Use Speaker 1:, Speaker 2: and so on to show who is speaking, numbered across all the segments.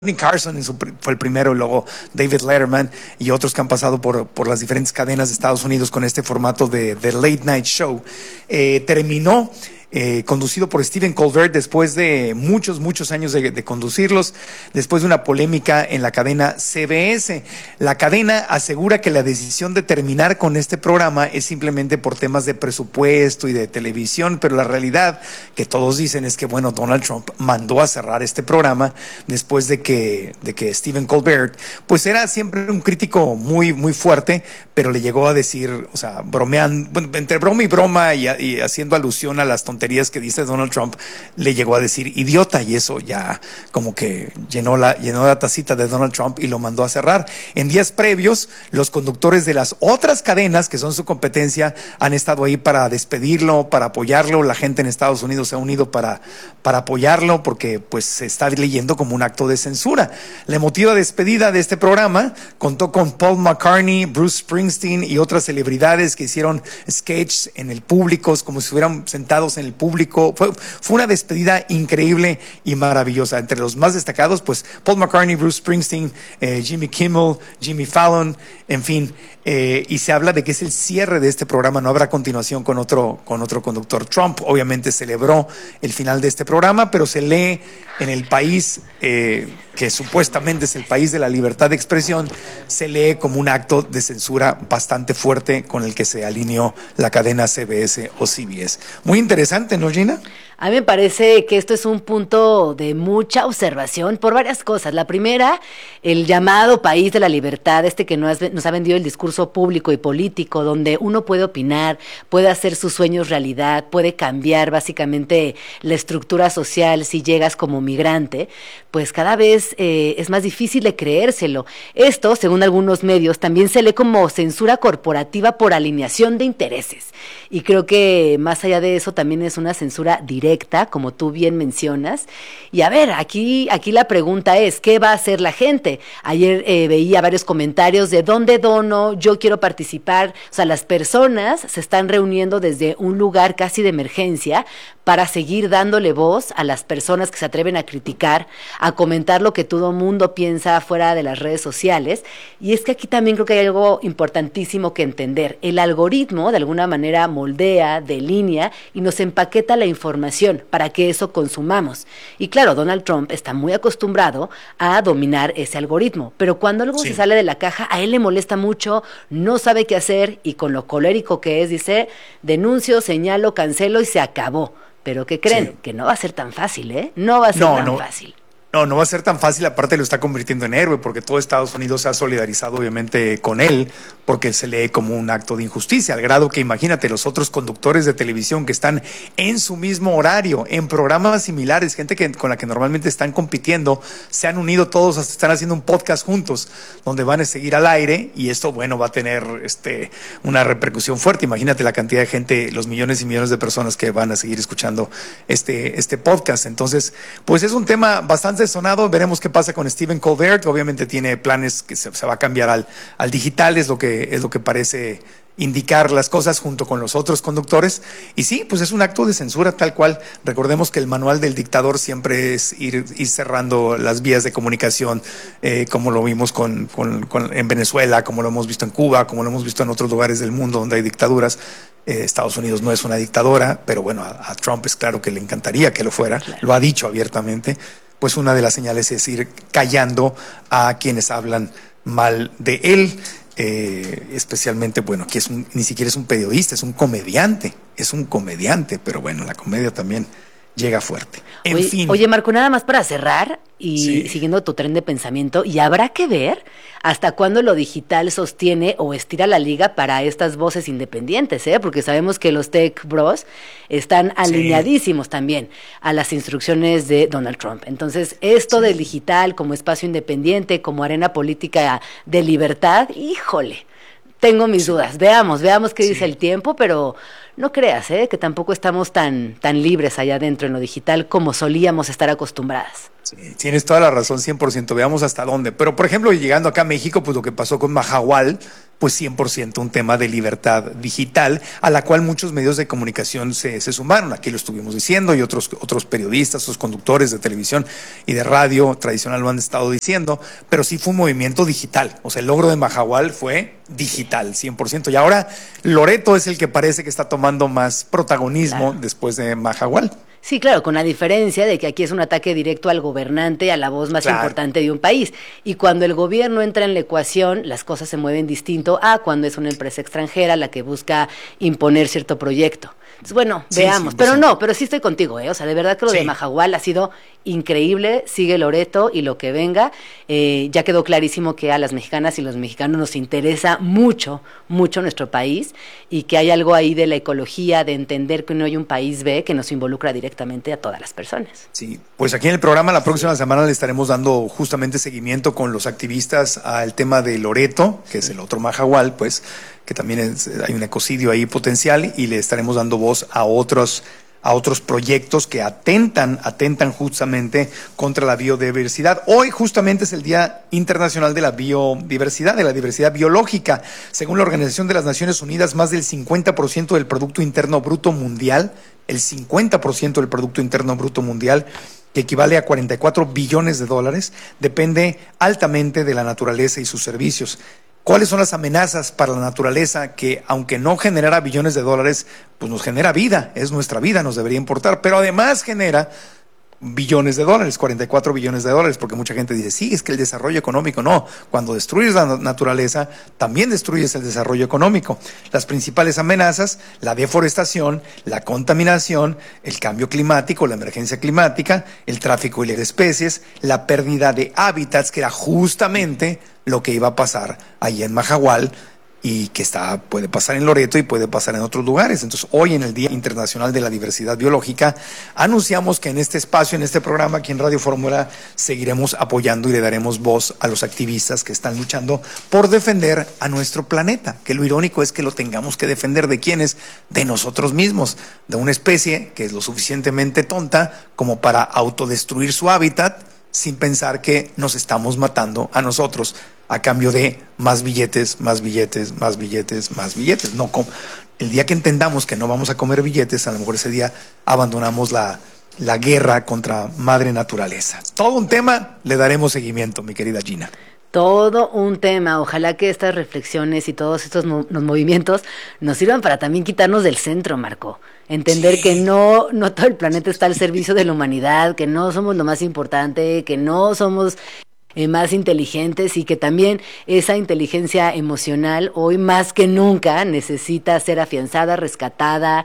Speaker 1: Carson fue el primero, luego David Letterman y otros que han pasado por las diferentes cadenas de Estados Unidos con este formato de Late Night Show. Terminó conducido por Stephen Colbert después de muchos años de conducirlos, después de una polémica en la cadena CBS. La cadena asegura que la decisión de terminar con este programa es simplemente por temas de presupuesto y de televisión, pero la realidad que todos dicen es que, bueno, Donald Trump mandó a cerrar este programa después de que Stephen Colbert, pues era siempre un crítico muy fuerte, pero le llegó a decir, o sea, bromeando, bueno, entre broma y broma y haciendo alusión a las tonterías que dice Donald Trump, le llegó a decir idiota, y eso ya como que llenó la tacita de Donald Trump y lo mandó a cerrar. En días previos, los conductores de las otras cadenas que son su competencia han estado ahí para despedirlo, para apoyarlo. La gente en Estados Unidos se ha unido para apoyarlo porque pues se está leyendo como un acto de censura. La emotiva despedida de este programa contó con Paul McCartney, Bruce Springsteen y otras celebridades que hicieron sketches en el público, como si estuvieran sentados en el público. Fue una despedida increíble y maravillosa. Entre los más destacados, pues Paul McCartney, Bruce Springsteen, Jimmy Kimmel, Jimmy Fallon, en fin. Y se habla de que es el cierre de este programa, no habrá continuación con otro conductor. Trump obviamente celebró el final de este programa, pero se lee en el país, que supuestamente es el país de la libertad de expresión, se lee como un acto de censura bastante fuerte con el que se alineó la cadena CBS o CBS. Muy interesante, ¿no, Gina?
Speaker 2: A mí me parece que esto es un punto de mucha observación por varias cosas. La primera, el llamado país de la libertad, que nos ha vendido el discurso público y político, donde uno puede opinar, puede hacer sus sueños realidad, puede cambiar básicamente la estructura social si llegas como migrante, pues cada vez es más difícil de creérselo. Esto, según algunos medios, también se lee como censura corporativa por alineación de intereses. Y creo que más allá de eso también es una censura directa, como tú bien mencionas. Y a ver, aquí la pregunta es, ¿qué va a hacer la gente? Ayer veía varios comentarios de ¿dónde dono? Yo quiero participar. O sea, las personas se están reuniendo desde un lugar casi de emergencia para seguir dándole voz a las personas que se atreven a criticar, a comentar lo que todo mundo piensa fuera de las redes sociales. Y es que aquí también creo que hay algo importantísimo que entender. El algoritmo, de alguna manera, moldea, delinea y nos empaqueta la información para que eso consumamos. Y claro, Donald Trump está muy acostumbrado a dominar ese algoritmo, pero cuando algo se sale de la caja, a él le molesta mucho, no sabe qué hacer y con lo colérico que es, dice, denuncio, señalo, cancelo y se acabó. Pero ¿qué creen? Sí. Que no va a ser tan fácil, ¿eh? No va a ser tan fácil.
Speaker 1: No va a ser tan fácil, aparte lo está convirtiendo en héroe, porque todo Estados Unidos se ha solidarizado obviamente con él, porque se lee como un acto de injusticia, al grado que imagínate los otros conductores de televisión que están en su mismo horario, en programas similares, gente con la que normalmente están compitiendo, se han unido todos, hasta están haciendo un podcast juntos, donde van a seguir al aire, y esto, bueno, va a tener una repercusión fuerte. Imagínate la cantidad de gente, los millones y millones de personas que van a seguir escuchando este podcast. Entonces, pues es un tema bastante sonado. Veremos qué pasa con Stephen Colbert. Obviamente tiene planes que se va a cambiar al digital, es lo que parece indicar las cosas, junto con los otros conductores. Y sí, pues es un acto de censura tal cual. Recordemos que el manual del dictador siempre es ir cerrando las vías de comunicación, como lo vimos en Venezuela, como lo hemos visto en Cuba, como lo hemos visto en otros lugares del mundo donde hay dictaduras. Estados Unidos no es una dictadura, pero bueno, a Trump es claro que le encantaría que lo fuera, claro. Lo ha dicho abiertamente. Pues una de las señales es ir callando a quienes hablan mal de él, especialmente, bueno, que ni siquiera es un periodista, es un comediante, pero bueno, la comedia también llega fuerte.
Speaker 2: Oye, Marco, nada más para cerrar y siguiendo tu tren de pensamiento, y habrá que ver hasta cuándo lo digital sostiene o estira la liga para estas voces independientes, porque sabemos que los tech bros están alineadísimos también a las instrucciones de Donald Trump. Entonces, esto del digital como espacio independiente, como arena política de libertad, híjole, tengo mis dudas. Veamos qué dice el tiempo, pero no creas, que tampoco estamos tan libres allá adentro en lo digital como solíamos estar acostumbradas.
Speaker 1: Sí, tienes toda la razón, 100%. Veamos hasta dónde. Pero, por ejemplo, llegando acá a México, pues lo que pasó con Mahahual, pues 100% un tema de libertad digital, a la cual muchos medios de comunicación se sumaron. Aquí lo estuvimos diciendo y otros periodistas, otros conductores de televisión y de radio tradicional lo han estado diciendo, pero sí fue un movimiento digital. O sea, el logro de Mahahual fue digital, 100%. Y ahora Loreto es el que parece que está tomando más protagonismo después de Mahahual.
Speaker 2: Sí, claro, con la diferencia de que aquí es un ataque directo al gobernante, a la voz más importante de un país. Y cuando el gobierno entra en la ecuación, las cosas se mueven distinto a cuando es una empresa extranjera la que busca imponer cierto proyecto. Entonces, bueno, veamos. 100%. Pero sí estoy contigo, ¿eh? O sea, de verdad que lo de Mahahual ha sido increíble, sigue Loreto y lo que venga. Ya quedó clarísimo que a las mexicanas y los mexicanos nos interesa mucho, mucho nuestro país y que hay algo ahí de la ecología, de entender que no hay un país B que nos involucra directamente a todas las personas.
Speaker 1: Sí, pues aquí en el programa la próxima semana le estaremos dando justamente seguimiento con los activistas al tema de Loreto, que es el otro Mahahual, pues, que también hay un ecocidio ahí potencial, y le estaremos dando voz a otros proyectos que atentan justamente contra la biodiversidad. Hoy justamente es el Día Internacional de la Biodiversidad, de la diversidad biológica. Según la Organización de las Naciones Unidas, más del 50% del Producto Interno Bruto Mundial, el 50% del Producto Interno Bruto Mundial, que equivale a 44 billones de dólares, depende altamente de la naturaleza y sus servicios. ¿Cuáles son las amenazas para la naturaleza que, aunque no generara billones de dólares, pues nos genera vida? Es nuestra vida, nos debería importar, pero además genera billones de dólares, 44 billones de dólares, porque mucha gente dice, sí, es que el desarrollo económico, no, cuando destruyes la naturaleza, también destruyes el desarrollo económico. Las principales amenazas, la deforestación, la contaminación, el cambio climático, la emergencia climática, el tráfico ilegal de especies, la pérdida de hábitats, que era justamente lo que iba a pasar ahí en Mahahual, y que puede pasar en Loreto y puede pasar en otros lugares. Entonces, hoy en el Día Internacional de la Diversidad Biológica, anunciamos que en este espacio, en este programa, aquí en Radio Fórmula, seguiremos apoyando y le daremos voz a los activistas que están luchando por defender a nuestro planeta, que lo irónico es que lo tengamos que defender ¿de quiénes? De nosotros mismos, de una especie que es lo suficientemente tonta como para autodestruir su hábitat, sin pensar que nos estamos matando a nosotros a cambio de más billetes, más billetes, más billetes, más billetes. No, el día que entendamos que no vamos a comer billetes, a lo mejor ese día abandonamos la guerra contra madre naturaleza. Todo un tema, le daremos seguimiento, mi querida Gina.
Speaker 2: Todo un tema. Ojalá que estas reflexiones y todos estos los movimientos nos sirvan para también quitarnos del centro, Marco. Entender que no todo el planeta está al servicio de la humanidad, que no somos lo más importante, que no somos más inteligentes, y que también esa inteligencia emocional hoy más que nunca necesita ser afianzada, rescatada,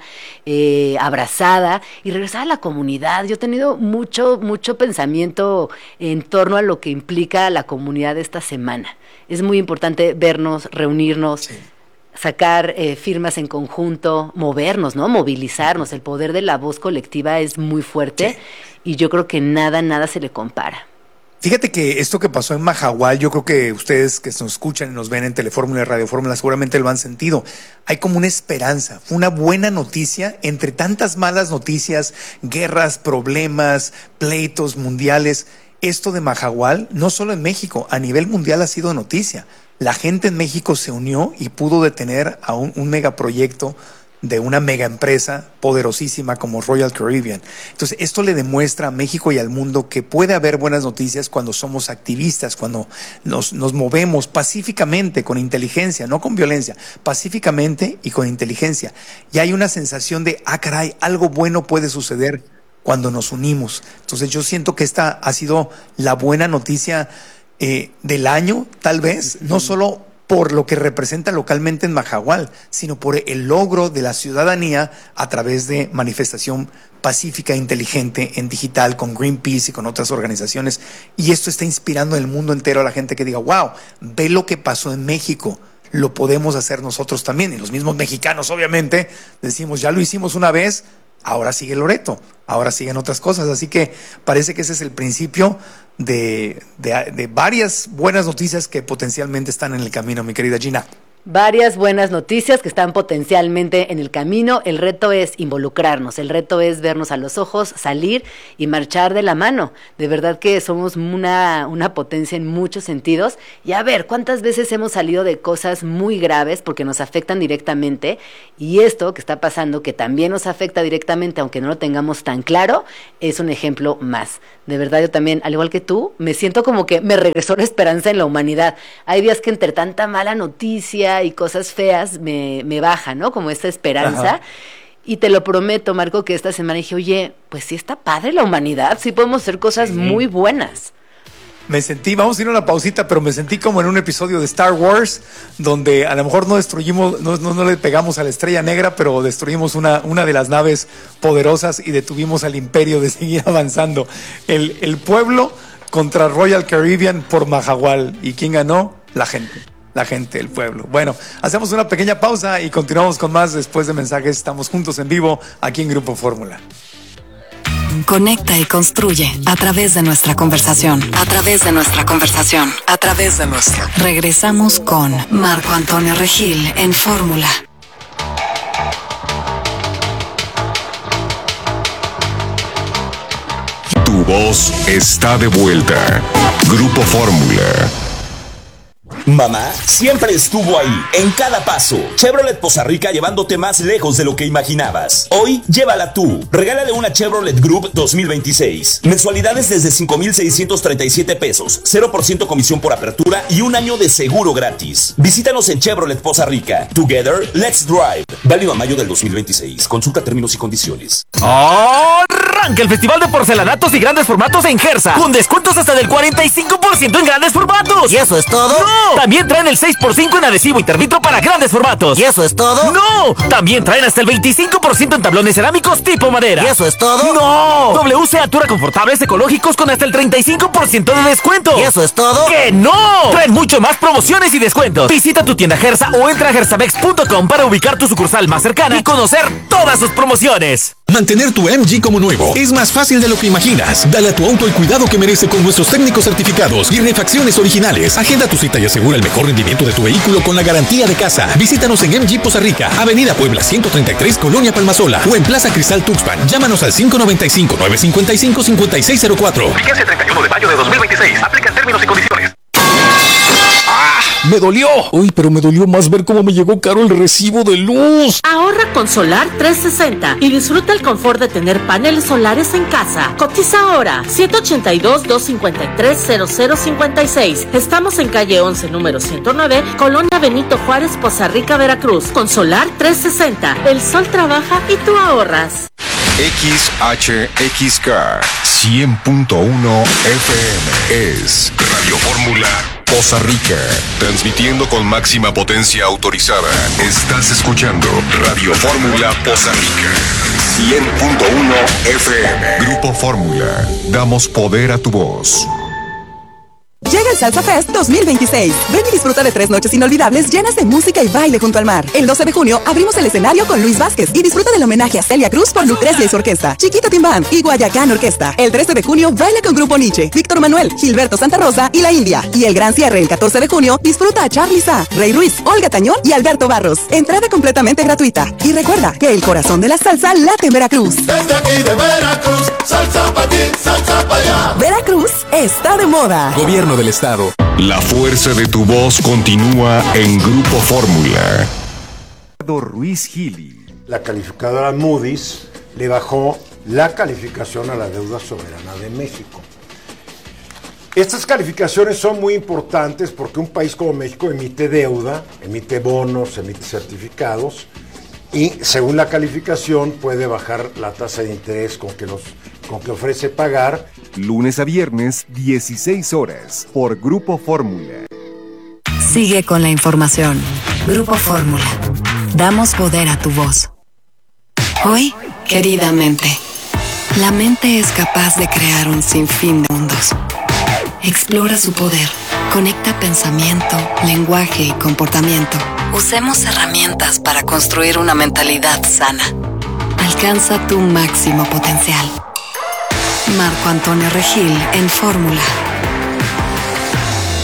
Speaker 2: abrazada y regresar a la comunidad. Yo he tenido mucho pensamiento en torno a lo que implica la comunidad esta semana. Es muy importante vernos, reunirnos, sacar firmas en conjunto, movernos, ¿no? Movilizarnos. El poder de la voz colectiva es muy fuerte y yo creo que nada se le compara.
Speaker 1: Fíjate que esto que pasó en Mahahual, yo creo que ustedes que nos escuchan y nos ven en Telefórmula y Radio Fórmula seguramente lo han sentido. Hay como una esperanza, fue una buena noticia entre tantas malas noticias, guerras, problemas, pleitos mundiales. Esto de Mahahual, no solo en México, a nivel mundial ha sido noticia. La gente en México se unió y pudo detener a un megaproyecto de una mega empresa poderosísima como Royal Caribbean. Entonces, esto le demuestra a México y al mundo que puede haber buenas noticias cuando somos activistas, cuando nos movemos pacíficamente, con inteligencia, no con violencia, pacíficamente y con inteligencia. Y hay una sensación de, caray, algo bueno puede suceder cuando nos unimos. Entonces, yo siento que esta ha sido la buena noticia del año, tal vez, no solo por lo que representa localmente en Mahahual, sino por el logro de la ciudadanía a través de manifestación pacífica e inteligente en digital con Greenpeace y con otras organizaciones. Y esto está inspirando en el mundo entero a la gente que diga, wow, ve lo que pasó en México, lo podemos hacer nosotros también. Y los mismos mexicanos, obviamente, decimos, ya lo hicimos una vez, ahora sigue Loreto, ahora siguen otras cosas. Así que parece que ese es el principio de varias buenas noticias que potencialmente están en el camino, mi querida Gina.
Speaker 2: Varias buenas noticias que están potencialmente en el camino. El reto es involucrarnos, el reto es vernos a los ojos, salir y marchar de la mano. De verdad que somos una potencia en muchos sentidos. Y a ver, ¿cuántas veces hemos salido de cosas muy graves porque nos afectan directamente? Y esto que está pasando, que también nos afecta directamente, aunque no lo tengamos tan claro, es un ejemplo más. De verdad, yo también, al igual que tú, me siento como que me regresó la esperanza en la humanidad. Hay días que entre tanta mala noticia y cosas feas me baja, ¿no? Como esta esperanza. Ajá. Y te lo prometo, Marco, que esta semana dije, oye, pues sí está padre la humanidad, sí podemos hacer cosas muy buenas.
Speaker 1: Me sentí, vamos a ir a una pausita, pero me sentí como en un episodio de Star Wars, donde a lo mejor no destruimos, no le pegamos a la Estrella Negra, pero destruimos una de las naves poderosas y detuvimos al imperio de seguir avanzando. El pueblo contra Royal Caribbean por Mahahual. ¿Y quién ganó? La gente, el pueblo. Bueno, hacemos una pequeña pausa y continuamos con más después de mensajes. Estamos juntos en vivo aquí en Grupo Fórmula.
Speaker 3: Conecta y construye a través de nuestra conversación. A través de nuestra conversación. A través de nuestra. Regresamos con Marco Antonio Regil en Fórmula.
Speaker 4: Tu voz está de vuelta. Grupo Fórmula.
Speaker 5: Mamá siempre estuvo ahí, en cada paso. Chevrolet Poza Rica, llevándote más lejos de lo que imaginabas. Hoy, llévala tú. Regálale una Chevrolet Group 2026. Mensualidades desde 5,637 pesos. 0% comisión por apertura y un año de seguro gratis. Visítanos en Chevrolet Poza Rica. Together, let's drive. Válido a mayo del 2026. Consulta términos y condiciones.
Speaker 6: Arranca el Festival de Porcelanatos y Grandes Formatos en Gersa, con descuentos hasta del 45% en grandes formatos.
Speaker 7: ¿Y eso es todo?
Speaker 6: ¡No! También traen el 6x5 en adhesivo y termito para grandes formatos.
Speaker 7: ¿Y eso es todo?
Speaker 6: ¡No! También traen hasta el 25% en tablones cerámicos tipo madera.
Speaker 7: ¿Y eso es todo?
Speaker 6: ¡No! WC Atura confortables ecológicos con hasta el 35% de descuento.
Speaker 7: ¿Y eso es todo?
Speaker 6: ¡Que no! Traen mucho más promociones y descuentos. Visita tu tienda Gersa o entra a gersamex.com para ubicar tu sucursal más cercana y conocer todas sus promociones.
Speaker 8: Mantener tu MG como nuevo es más fácil de lo que imaginas. Dale a tu auto el cuidado que merece con nuestros técnicos certificados y refacciones originales. Agenda tu cita y asegura el mejor rendimiento de tu vehículo con la garantía de casa. Visítanos en MG Poza Rica, Avenida Puebla 133, Colonia Palmasola, o en Plaza Cristal Tuxpan. Llámanos al 595-955-5604.
Speaker 9: Vigencia el 31 de mayo de 2026. Aplican términos y condiciones.
Speaker 8: ¡Me dolió! Uy, pero me dolió más ver cómo me llegó caro el recibo de luz.
Speaker 10: Ahorra con Solar 360 y disfruta el confort de tener paneles solares en casa. Cotiza ahora. 182-253-0056. Estamos en calle 11, número 109, Colonia Benito Juárez, Poza Rica, Veracruz. Con Solar 360, el sol trabaja y tú ahorras.
Speaker 4: XHXK 100.1 FM es Radio Fórmula Poza Rica, transmitiendo con máxima potencia autorizada. Estás escuchando Radio Fórmula Poza Rica 100.1 FM. Grupo Fórmula, damos poder a tu voz.
Speaker 11: Llega el Salsa Fest 2026. Ven y disfruta de 3 noches inolvidables llenas de música y baile junto al mar. El 12 de junio abrimos el escenario con Luis Vázquez y disfruta del homenaje a Celia Cruz por Lucrecia y su orquesta, Chiquito Timbán y Guayacán Orquesta. El 13 de junio baila con Grupo Nietzsche, Víctor Manuel, Gilberto Santa Rosa y La India. Y el gran cierre el 14 de junio disfruta a Charly Sa, Rey Ruiz, Olga Tañón y Alberto Barros. Entrada completamente gratuita. Y recuerda que el corazón de la salsa late en Veracruz.
Speaker 12: Desde aquí de Veracruz, salsa pa' ti, salsa pa' allá.
Speaker 11: Veracruz está de moda.
Speaker 8: Gobierno del Estado.
Speaker 4: La fuerza de tu voz continúa en Grupo Fórmula.
Speaker 13: Ruiz Gili.
Speaker 14: La calificadora Moody's le bajó la calificación a la deuda soberana de México. Estas calificaciones son muy importantes porque un país como México emite deuda, emite bonos, emite certificados y según la calificación puede bajar la tasa de interés con que ofrece pagar.
Speaker 13: Lunes a viernes, 16 horas, por Grupo Fórmula.
Speaker 3: Sigue con la información. Grupo Fórmula. Damos poder a tu voz. Hoy, querida mente, la mente es capaz de crear un sinfín de mundos. Explora su poder. Conecta pensamiento, lenguaje y comportamiento. Usemos herramientas para construir una mentalidad sana. Alcanza tu máximo potencial. Marco Antonio Regil en Fórmula.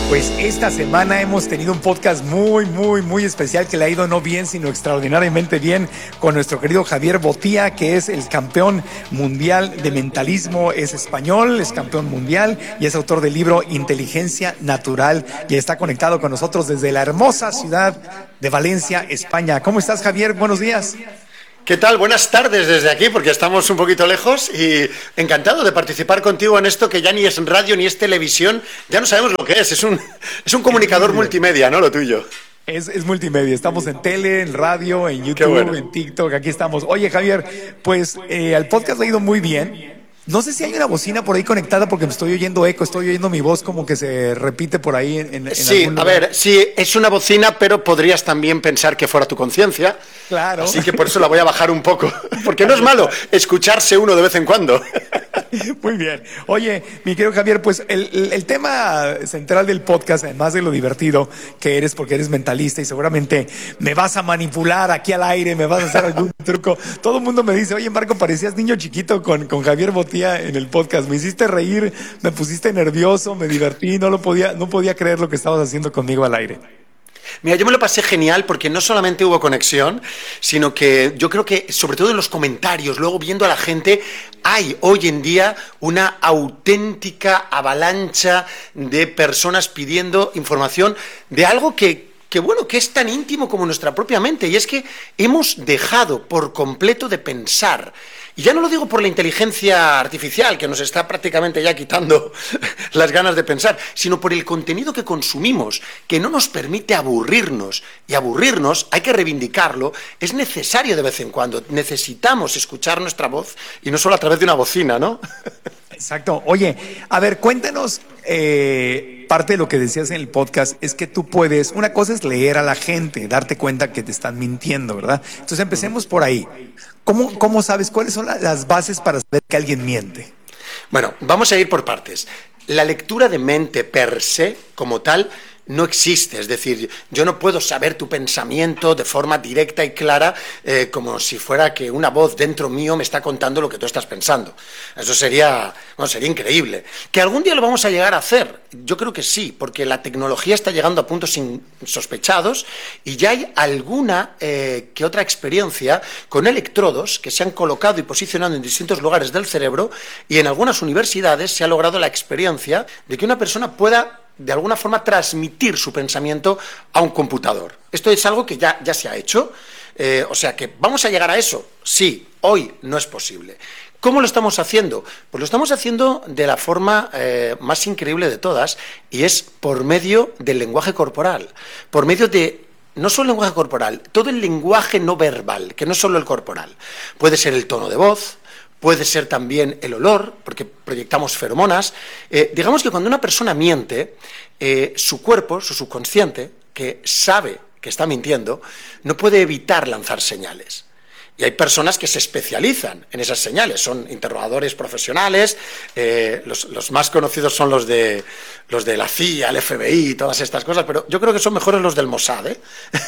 Speaker 1: Pues esta semana hemos tenido un podcast muy especial que le ha ido no bien, sino extraordinariamente bien con nuestro querido Javier Botía, que es el campeón mundial de mentalismo, es español, es campeón mundial y es autor del libro Inteligencia Natural y está conectado con nosotros desde la hermosa ciudad de Valencia, España. ¿Cómo estás, Javier? Buenos días.
Speaker 7: ¿Qué tal? Buenas tardes desde aquí, porque estamos un poquito lejos y encantado de participar contigo en esto que ya ni es radio ni es televisión, ya no sabemos lo que es un comunicador multimedia, ¿no? Lo tuyo.
Speaker 1: Es multimedia, estamos en tele, en radio, en YouTube, en TikTok, aquí estamos. Oye, Javier, pues el podcast le ha ido muy bien. No sé si hay una bocina por ahí conectada porque me estoy oyendo eco, estoy oyendo mi voz como que se repite por ahí en
Speaker 7: sí,
Speaker 1: algún
Speaker 7: lugar. A ver, sí, es una bocina, pero podrías también pensar que fuera tu conciencia.
Speaker 1: Claro.
Speaker 7: Así que por eso la voy a bajar un poco, porque no es malo escucharse uno de vez en cuando.
Speaker 1: Muy bien. Oye, mi querido Javier, pues el tema central del podcast, además de lo divertido que eres porque eres mentalista y seguramente me vas a manipular aquí al aire, me vas a hacer algún truco. Todo el mundo me dice, oye, Marco, parecías niño chiquito con Javier Botía en el podcast. Me hiciste reír, me pusiste nervioso, me divertí, no podía creer lo que estabas haciendo conmigo al aire.
Speaker 7: Mira, yo me lo pasé genial porque no solamente hubo conexión, sino que yo creo que, sobre todo en los comentarios, luego viendo a la gente, hay hoy en día una auténtica avalancha de personas pidiendo información de algo que es tan íntimo como nuestra propia mente, y es que hemos dejado por completo de pensar. Y ya no lo digo por la inteligencia artificial, que nos está prácticamente ya quitando las ganas de pensar, sino por el contenido que consumimos, que no nos permite aburrirnos. Y aburrirnos, hay que reivindicarlo, es necesario de vez en cuando. Necesitamos escuchar nuestra voz, y no solo a través de una bocina, ¿no?
Speaker 1: Exacto. Oye, a ver, cuéntanos, parte de lo que decías en el podcast es que tú puedes, una cosa es leer a la gente, darte cuenta que te están mintiendo, ¿verdad? Entonces empecemos por ahí. ¿Cómo sabes cuáles son las bases para saber que alguien miente?
Speaker 7: Bueno, vamos a ir por partes. La lectura de mente per se, como tal, no existe. Es decir, yo no puedo saber tu pensamiento de forma directa y clara como si fuera que una voz dentro mío me está contando lo que tú estás pensando. Eso sería increíble. ¿Que algún día lo vamos a llegar a hacer? Yo creo que sí, porque la tecnología está llegando a puntos insospechados y ya hay alguna que otra experiencia con electrodos que se han colocado y posicionado en distintos lugares del cerebro, y en algunas universidades se ha logrado la experiencia de que una persona pueda de alguna forma transmitir su pensamiento a un computador. Esto es algo que ya se ha hecho, o sea que ¿vamos a llegar a eso? Sí, hoy no es posible. ¿Cómo lo estamos haciendo? Pues lo estamos haciendo de la forma más increíble de todas, y es por medio del lenguaje corporal, por medio de no solo el lenguaje corporal, todo el lenguaje no verbal, que no es solo el corporal. Puede ser el tono de voz, puede ser también el olor, porque proyectamos feromonas. Digamos que cuando una persona miente, su cuerpo, su subconsciente, que sabe que está mintiendo, no puede evitar lanzar señales. Y hay personas que se especializan en esas señales, son interrogadores profesionales, los más conocidos son los de la CIA, el FBI y todas estas cosas, pero yo creo que son mejores los del Mossad, ¿eh?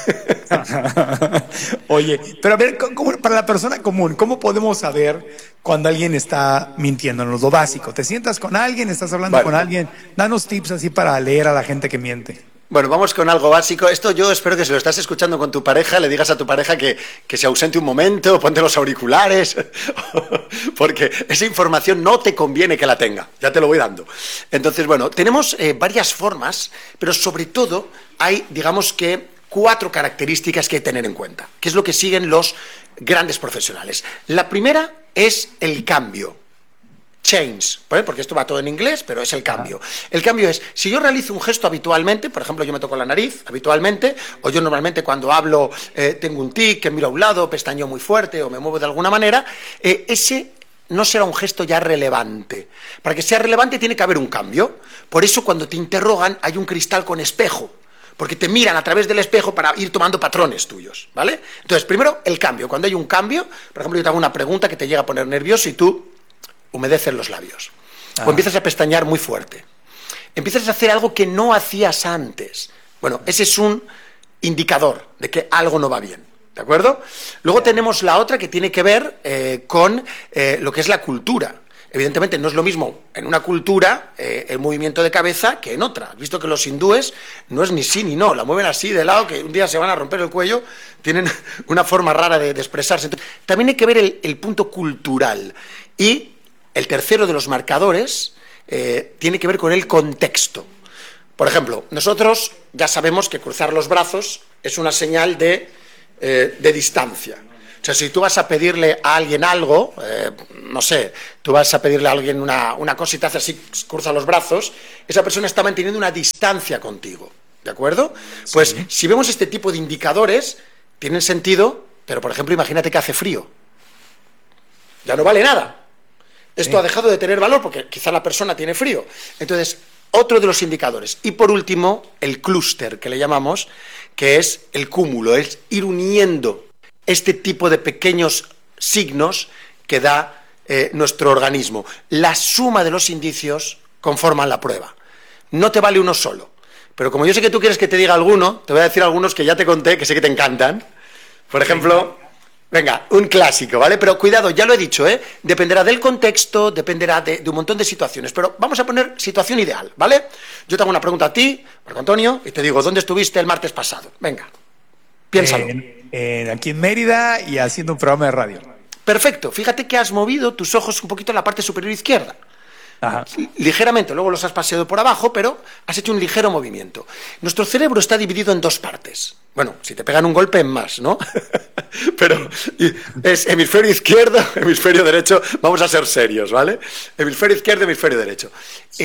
Speaker 1: Oye, pero a ver, para la persona común, ¿cómo podemos saber cuando alguien está mintiéndonos? Lo básico, ¿te sientas con alguien, estás hablando con alguien? Danos tips así para leer a la gente que miente.
Speaker 7: Bueno, vamos con algo básico. Esto yo espero que si lo estás escuchando con tu pareja, le digas a tu pareja que se ausente un momento, ponte los auriculares, porque esa información no te conviene que la tenga, ya te lo voy dando. Entonces, bueno, tenemos varias formas, pero sobre todo hay, digamos que, 4 características que hay que tener en cuenta, que es lo que siguen los grandes profesionales. La primera es el cambio. Change, ¿vale? Porque esto va todo en inglés, pero es el cambio. El cambio es, si yo realizo un gesto habitualmente, por ejemplo, yo me toco la nariz habitualmente, o yo normalmente cuando hablo tengo un tic, que miro a un lado, pestañeo muy fuerte o me muevo de alguna manera, ese no será un gesto ya relevante. Para que sea relevante tiene que haber un cambio. Por eso cuando te interrogan hay un cristal con espejo, porque te miran a través del espejo para ir tomando patrones tuyos, ¿vale? Entonces, primero, el cambio. Cuando hay un cambio, por ejemplo, yo te hago una pregunta que te llega a poner nervioso y tú humedeces los labios, o empiezas a pestañear muy fuerte, empiezas a hacer algo que no hacías antes. Bueno, ese es un indicador de que algo no va bien, ¿de acuerdo? Luego tenemos la otra que tiene que ver con lo que es la cultura. Evidentemente no es lo mismo en una cultura el movimiento de cabeza que en otra. Has visto que los hindúes no es ni sí ni no, la mueven así de lado, que un día se van a romper el cuello, tienen una forma rara de expresarse. Entonces, también hay que ver el punto cultural. Y el tercero de los marcadores tiene que ver con el contexto. Por ejemplo, nosotros ya sabemos que cruzar los brazos es una señal de distancia. O sea, si tú vas a pedirle a alguien algo, no sé, tú vas a pedirle a alguien una cosa y te hace así, cruza los brazos, esa persona está manteniendo una distancia contigo, ¿de acuerdo? Sí. Pues si vemos este tipo de indicadores, tienen sentido, pero por ejemplo, imagínate que hace frío. Ya no vale nada. Esto ha dejado de tener valor porque quizá la persona tiene frío. Entonces, otro de los indicadores. Y por último, el clúster, que le llamamos, que es el cúmulo, es ir uniendo este tipo de pequeños signos que da nuestro organismo. La suma de los indicios conforman la prueba. No te vale uno solo. Pero como yo sé que tú quieres que te diga alguno, te voy a decir algunos que ya te conté, que sé que te encantan. Por ejemplo, venga, un clásico, ¿vale? Pero cuidado, ya lo he dicho, dependerá del contexto, dependerá de un montón de situaciones. Pero vamos a poner situación ideal, ¿vale? Yo te hago una pregunta a ti, Marco Antonio, y te digo, ¿dónde estuviste el martes pasado? Venga, piénsalo.
Speaker 1: Aquí en Mérida y haciendo un programa de radio.
Speaker 7: Perfecto. Fíjate que has movido tus ojos un poquito en la parte superior izquierda. Ajá. Ligeramente, luego los has paseado por abajo, pero has hecho un ligero movimiento. Nuestro cerebro está dividido en dos partes. Bueno, si te pegan un golpe en más, ¿no? Pero es hemisferio izquierdo, hemisferio derecho. Vamos a ser serios, ¿vale? Hemisferio izquierdo, hemisferio derecho.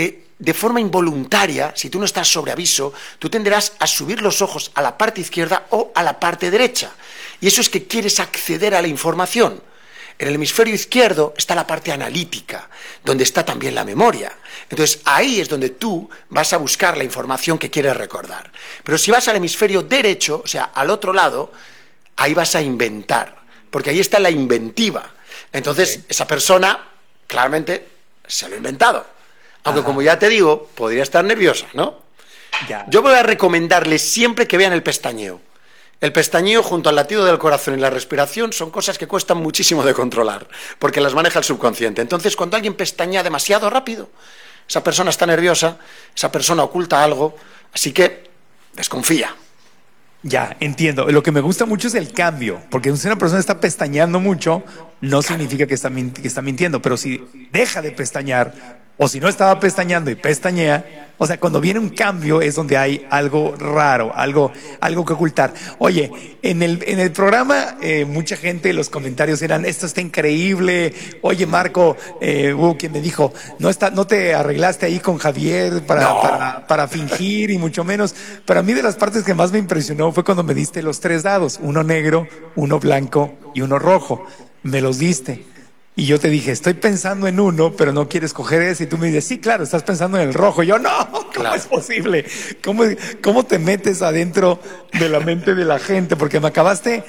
Speaker 7: De forma involuntaria, si tú no estás sobre aviso, tú tenderás a subir los ojos a la parte izquierda o a la parte derecha. Y eso es que quieres acceder a la información. En el hemisferio izquierdo está la parte analítica, donde está también la memoria. Entonces, ahí es donde tú vas a buscar la información que quieres recordar. Pero si vas al hemisferio derecho, o sea, al otro lado, ahí vas a inventar, porque ahí está la inventiva. Entonces, esa persona, claramente, se lo ha inventado. Aunque, como ya te digo, podría estar nerviosa, ¿no? Ya. Yo voy a recomendarles siempre que vean el pestañeo. El pestañeo junto al latido del corazón y la respiración son cosas que cuestan muchísimo de controlar, porque las maneja el subconsciente. Entonces, cuando alguien pestañea demasiado rápido, esa persona está nerviosa, esa persona oculta algo, así que desconfía.
Speaker 1: Ya, entiendo. Lo que me gusta mucho es el cambio, porque si una persona está pestañeando mucho, no significa que está mintiendo, pero si deja de pestañear, o si no estaba pestañeando y pestañea, o sea, cuando viene un cambio es donde hay algo raro, algo que ocultar. Oye, en el programa mucha gente, los comentarios eran, esto está increíble. Oye, Marco, hubo quien me dijo, no te arreglaste ahí con Javier para fingir y mucho menos. Pero a mí de las partes que más me impresionó fue cuando me diste los 3 dados, uno negro, uno blanco y uno rojo. Me los diste. Y yo te dije, estoy pensando en uno, pero no quieres coger ese. Y tú me dices, sí, claro, estás pensando en el rojo. Y yo, no, ¿cómo es posible? ¿Cómo te metes adentro de la mente de la gente? Porque me acabaste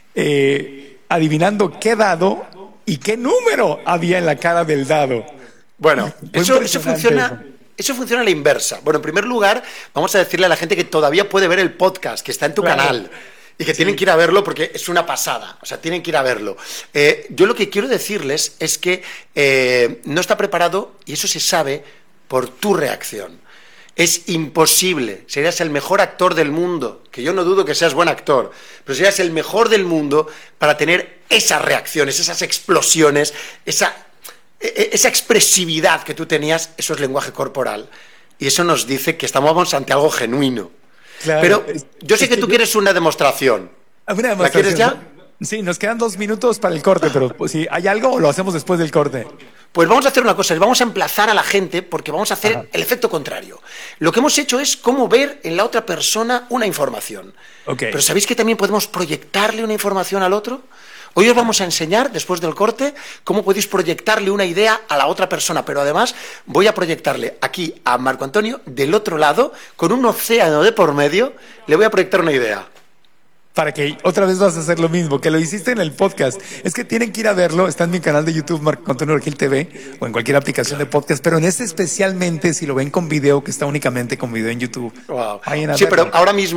Speaker 1: adivinando qué dado y qué número había en la cara del dado.
Speaker 7: Bueno, eso funciona. Eso funciona a la inversa. Bueno, en primer lugar, vamos a decirle a la gente que todavía puede ver el podcast, que está en tu canal. Y que tienen que ir a verlo porque es una pasada. O sea, tienen que ir a verlo. Yo lo que quiero decirles es que no está preparado, y eso se sabe, por tu reacción. Es imposible. Serías el mejor actor del mundo, que yo no dudo que seas buen actor, pero serías el mejor del mundo para tener esas reacciones, esas explosiones, esa expresividad que tú tenías. Eso es lenguaje corporal. Y eso nos dice que estamos ante algo genuino. Claro, pero yo sé que tú quieres una demostración. ¿La quieres ya?
Speaker 1: Sí, nos quedan 2 minutos para el corte, pero si hay algo o lo hacemos después del corte.
Speaker 7: Pues vamos a hacer una cosa, vamos a emplazar a la gente porque vamos a hacer el efecto contrario. Lo que hemos hecho es cómo ver en la otra persona una información. Okay. Pero ¿sabéis que también podemos proyectarle una información al otro? Hoy os vamos a enseñar, después del corte, cómo podéis proyectarle una idea a la otra persona, pero además voy a proyectarle aquí a Marco Antonio, del otro lado, con un océano de por medio, le voy a proyectar una idea.
Speaker 1: Para que otra vez vas a hacer lo mismo, que lo hiciste en el podcast. Es que tienen que ir a verlo, está en mi canal de YouTube, Marco Antonio Regil TV, o en cualquier aplicación de podcast, pero en este especialmente, si lo ven con video, que está únicamente con video en YouTube.
Speaker 7: Wow. Sí, pero ahora mismo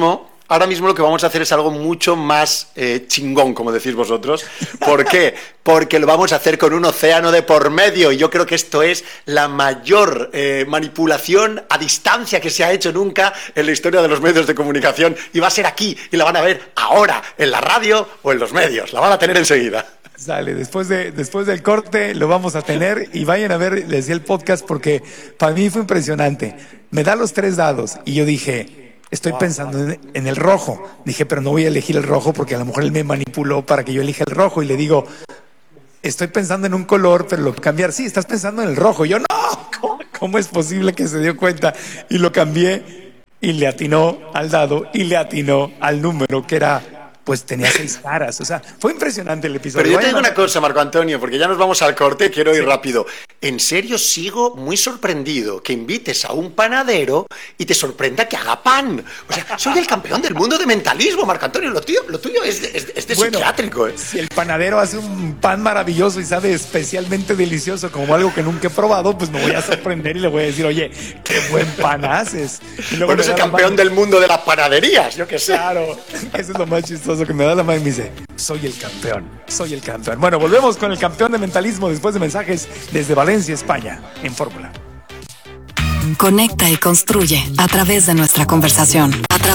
Speaker 7: ahora mismo lo que vamos a hacer es algo mucho más chingón, como decís vosotros. ¿Por qué? Porque lo vamos a hacer con un océano de por medio, y yo creo que esto es la mayor manipulación a distancia que se ha hecho nunca en la historia de los medios de comunicación, y va a ser aquí, y la van a ver ahora, en la radio o en los medios, la van a tener enseguida.
Speaker 1: Sale, después del corte lo vamos a tener, y vayan a ver, les decía, el podcast, porque para mí fue impresionante. Me da los 3 dados y yo dije, estoy pensando en el rojo. Dije, pero no voy a elegir el rojo porque a lo mejor él me manipuló para que yo elija el rojo, y le digo, estoy pensando en un color, pero lo voy a cambiar. Sí, estás pensando en el rojo. Y yo, no, ¿cómo es posible que se dio cuenta? Y lo cambié, y le atinó al dado y le atinó al número, que era... pues tenía 6 caras. O sea, fue impresionante el episodio.
Speaker 7: Pero yo te digo una cosa, Marco Antonio, porque ya nos vamos al corte, quiero ir rápido. En serio, sigo muy sorprendido que invites a un panadero y te sorprenda que haga pan. O sea, soy el campeón del mundo de mentalismo, Marco Antonio. Lo tuyo es de psiquiátrico.
Speaker 1: Si el panadero hace un pan maravilloso y sabe especialmente delicioso, como algo que nunca he probado, pues me voy a sorprender y le voy a decir, oye, qué buen pan haces.
Speaker 7: Bueno, es el campeón del mundo de las panaderías, yo qué sé.
Speaker 1: Claro, eso es lo más chistoso, que me da la mano y me dice, soy el campeón. Bueno, volvemos con el campeón de mentalismo después de mensajes desde Valencia, España, en Fórmula.
Speaker 3: Conecta y construye a través de nuestra conversación.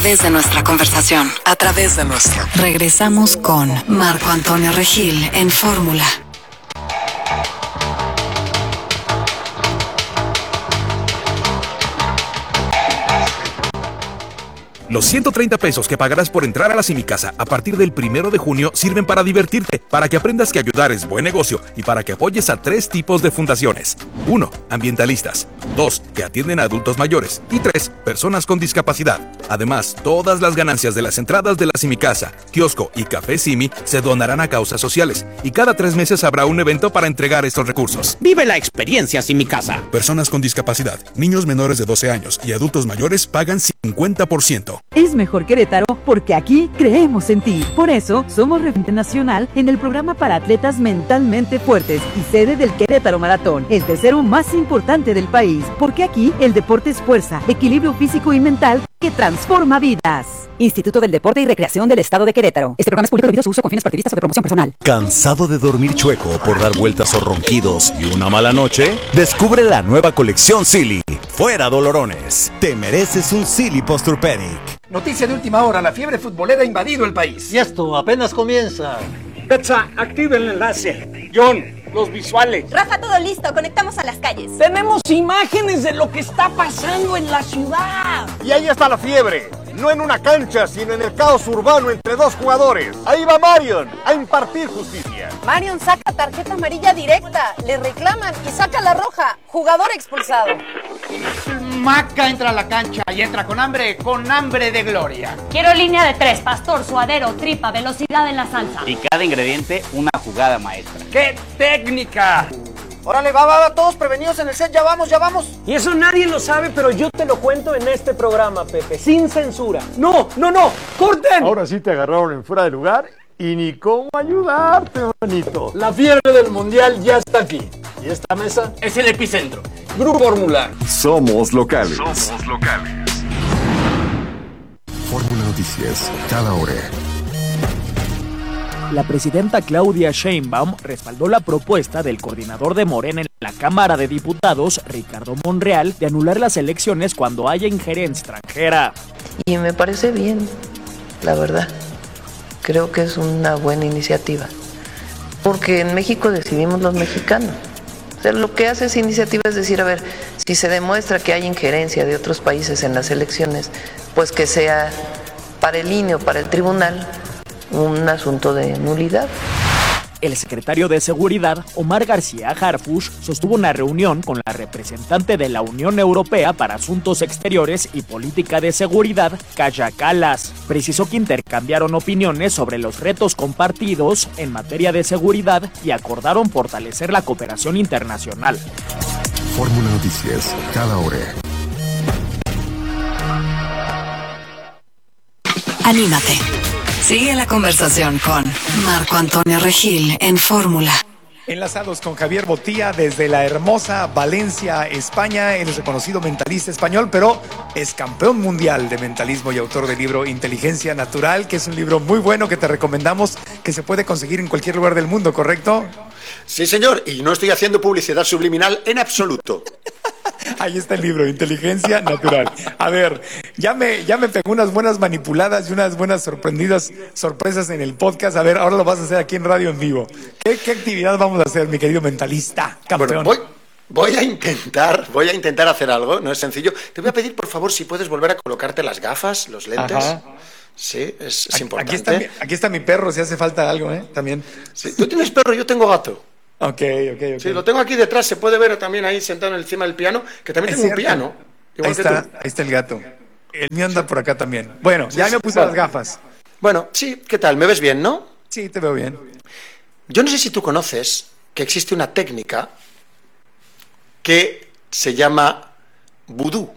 Speaker 3: Regresamos con Marco Antonio Regil en Fórmula.
Speaker 15: Los 130 pesos que pagarás por entrar a la Simicasa a partir del 1 de junio sirven para divertirte, para que aprendas que ayudar es buen negocio y para que apoyes a 3 tipos de fundaciones. 1. Ambientalistas. 2. Que atienden a adultos mayores. Y 3. Personas con discapacidad. Además, todas las ganancias de las entradas de la Simicasa, kiosco y café Simi se donarán a causas sociales. Y cada 3 meses habrá un evento para entregar estos recursos.
Speaker 16: Vive la experiencia Simicasa.
Speaker 15: Personas con discapacidad, niños menores de 12 años y adultos mayores pagan 50%.
Speaker 17: Es mejor Querétaro porque aquí creemos en ti. Por eso, somos referente nacional en el programa para atletas mentalmente fuertes y sede del Querétaro Maratón, el tercero más importante del país. Porque aquí el deporte es fuerza, equilibrio físico y mental que transforma vidas. Instituto del Deporte y Recreación del Estado de Querétaro. Este programa es público debido a su uso con fines partidistas o de promoción personal.
Speaker 18: ¿Cansado de dormir chueco por dar vueltas o ronquidos y una mala noche? Descubre la nueva colección Silly. Fuera dolorones. Te mereces un Silly Posturpedic.
Speaker 19: Noticia de última hora, la fiebre futbolera ha invadido el país.
Speaker 20: Y esto apenas comienza.
Speaker 21: Petsa, activa el enlace. John, los visuales.
Speaker 22: Rafa, todo listo, conectamos a las calles.
Speaker 21: Tenemos imágenes de lo que está pasando en la ciudad.
Speaker 23: Y ahí está la fiebre. No en una cancha, sino en el caos urbano entre 2 jugadores. Ahí va Marion a impartir justicia.
Speaker 22: Marion saca tarjeta amarilla directa, le reclaman y saca la roja. Jugador expulsado.
Speaker 19: Maca entra a la cancha y entra con hambre de gloria.
Speaker 24: Quiero línea de 3, pastor, suadero, tripa, velocidad en la salsa.
Speaker 25: Y cada ingrediente una jugada maestra.
Speaker 21: ¡Qué técnica!
Speaker 19: Órale, va, todos prevenidos en el set, ya vamos.
Speaker 21: Y eso nadie lo sabe, pero yo te lo cuento en este programa, Pepe, sin censura. ¡No! ¡Corten!
Speaker 23: Ahora sí te agarraron en fuera de lugar y ni cómo ayudarte, bonito.
Speaker 21: La fiebre del mundial ya está aquí. Y esta mesa es el epicentro. Grupo Fórmula.
Speaker 13: Somos locales.
Speaker 4: Fórmula Noticias, cada hora.
Speaker 6: La presidenta Claudia Sheinbaum respaldó la propuesta del coordinador de Morena en la Cámara de Diputados, Ricardo Monreal, de anular las elecciones cuando haya injerencia extranjera.
Speaker 26: Y me parece bien, la verdad. Creo que es una buena iniciativa. Porque en México decidimos los mexicanos. O sea, lo que hace esa iniciativa es decir, a ver, si se demuestra que hay injerencia de otros países en las elecciones, pues que sea para el INE o para el tribunal un asunto de nulidad.
Speaker 6: El secretario de Seguridad, Omar García Harfuch, sostuvo una reunión con la representante de la Unión Europea para Asuntos Exteriores y Política de Seguridad, Kaja Kallas. Precisó que intercambiaron opiniones sobre los retos compartidos en materia de seguridad y acordaron fortalecer la cooperación internacional.
Speaker 4: Fórmula Noticias, cada hora.
Speaker 3: Anímate. Sigue la conversación con Marco Antonio Regil en Fórmula.
Speaker 1: Enlazados con Javier Botía desde la hermosa Valencia, España. Él es reconocido mentalista español, pero es campeón mundial de mentalismo y autor del libro Inteligencia Natural, que es un libro muy bueno que te recomendamos, que se puede conseguir en cualquier lugar del mundo, ¿correcto?
Speaker 7: Sí, señor, y no estoy haciendo publicidad subliminal en absoluto.
Speaker 1: Ahí está el libro, Inteligencia Natural. A ver, ya me pegó unas buenas manipuladas y unas buenas sorpresas en el podcast. A ver, ahora lo vas a hacer aquí en radio en vivo. ¿Qué actividad vamos a hacer, mi querido mentalista, campeón?
Speaker 7: Bueno, voy a intentar hacer algo, no es sencillo. Te voy a pedir, por favor, si puedes volver a colocarte las gafas, los lentes.
Speaker 1: Ajá.
Speaker 7: Sí, es importante.
Speaker 1: Aquí está mi perro, si hace falta algo, También.
Speaker 7: Sí, tú tienes perro, yo tengo gato.
Speaker 1: Ok.
Speaker 7: Sí, lo tengo aquí detrás, se puede ver también ahí sentado encima del piano, que también tengo un piano.
Speaker 1: Ahí está el gato. El mío anda por acá también. Bueno, ya me puse las gafas.
Speaker 7: Bueno, sí, ¿qué tal? ¿Me ves bien, no?
Speaker 1: Sí, te veo bien.
Speaker 7: Yo no sé si tú conoces que existe una técnica que se llama vudú.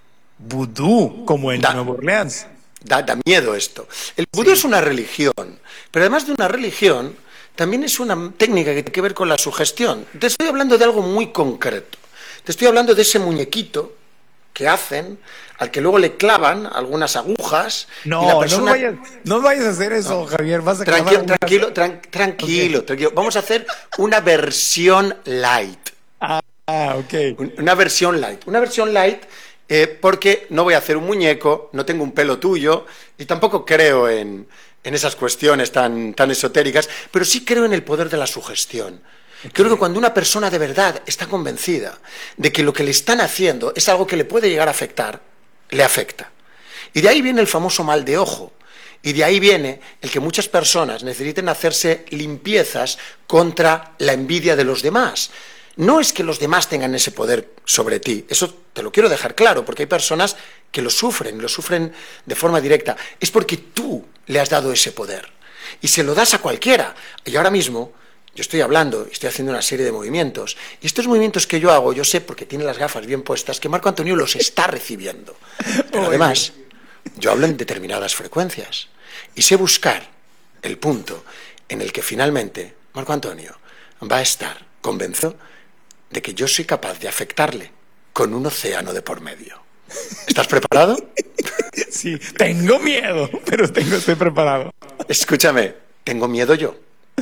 Speaker 1: Vudú, como en Nueva Orleans.
Speaker 7: Da miedo esto. El vudú es una religión, pero además de una religión, también es una técnica que tiene que ver con la sugestión. Te estoy hablando de algo muy concreto. Te estoy hablando de ese muñequito que hacen, al que luego le clavan algunas agujas.
Speaker 1: No,
Speaker 7: y la persona...
Speaker 1: no vayas a hacer eso, Javier. Vas a
Speaker 7: Tranquilo. Vamos a hacer una versión light.
Speaker 1: Ok.
Speaker 7: Una versión light, porque no voy a hacer un muñeco, no tengo un pelo tuyo y tampoco creo en esas cuestiones tan esotéricas, pero sí creo en el poder de la sugestión. Creo que cuando una persona de verdad está convencida de que lo que le están haciendo es algo que le puede llegar a afectar, le afecta. Y de ahí viene el famoso mal de ojo. Y de ahí viene el que muchas personas necesiten hacerse limpiezas contra la envidia de los demás. No es que los demás tengan ese poder sobre ti, eso te lo quiero dejar claro, porque hay personas que lo sufren de forma directa. Es porque tú le has dado ese poder y se lo das a cualquiera. Y ahora mismo yo estoy hablando, estoy haciendo una serie de movimientos, y estos movimientos que yo hago, yo sé, porque tiene las gafas bien puestas, que Marco Antonio los está recibiendo. Pero además, yo hablo en determinadas frecuencias y sé buscar el punto en el que finalmente Marco Antonio va a estar convencido de que yo soy capaz de afectarle con un océano de por medio. ¿Estás preparado?
Speaker 1: Sí, tengo miedo, pero estoy preparado.
Speaker 7: Escúchame, tengo miedo yo.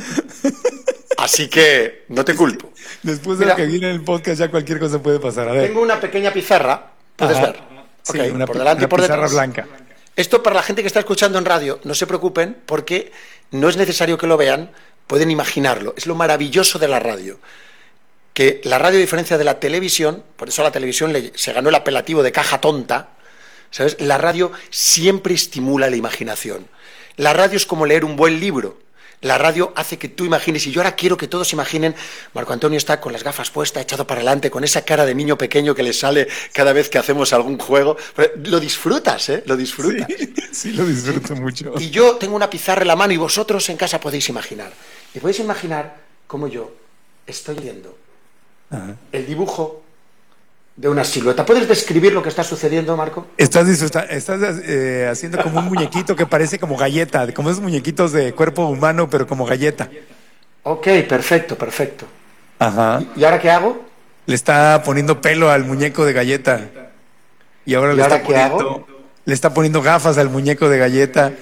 Speaker 7: Así que no te culpo.
Speaker 1: Después de lo que viene en el podcast ya cualquier cosa puede pasar. A ver.
Speaker 7: Tengo una pequeña pizarra, puedes ver.
Speaker 1: Sí,
Speaker 7: okay,
Speaker 1: una,
Speaker 7: por delante y por
Speaker 1: pizarra
Speaker 7: detrás.
Speaker 1: Blanca.
Speaker 7: Esto para la gente que está escuchando en radio, no se preocupen porque no es necesario que lo vean, pueden imaginarlo. Es lo maravilloso de la radio. Que la radio, a diferencia de la televisión, por eso a la televisión se ganó el apelativo de caja tonta, ¿sabes? La radio siempre estimula la imaginación. La radio es como leer un buen libro. La radio hace que tú imagines, y yo ahora quiero que todos imaginen, Marco Antonio está con las gafas puestas, echado para adelante, con esa cara de niño pequeño que le sale cada vez que hacemos algún juego. Lo disfrutas, ¿eh? Lo disfrutas.
Speaker 1: Sí, lo disfruto mucho.
Speaker 7: Y yo tengo una pizarra en la mano y vosotros en casa podéis imaginar. Y podéis imaginar cómo yo estoy viendo el dibujo de una silueta. ¿Puedes describir lo que está sucediendo, Marco?
Speaker 1: Estás haciendo como un muñequito que parece como galleta, como esos muñequitos de cuerpo humano, pero como galleta.
Speaker 7: Ok, perfecto.
Speaker 1: Ajá.
Speaker 7: ¿Y ahora qué hago?
Speaker 1: Le está poniendo pelo al muñeco de galleta. Y ahora le está poniendo gafas al muñeco de galleta.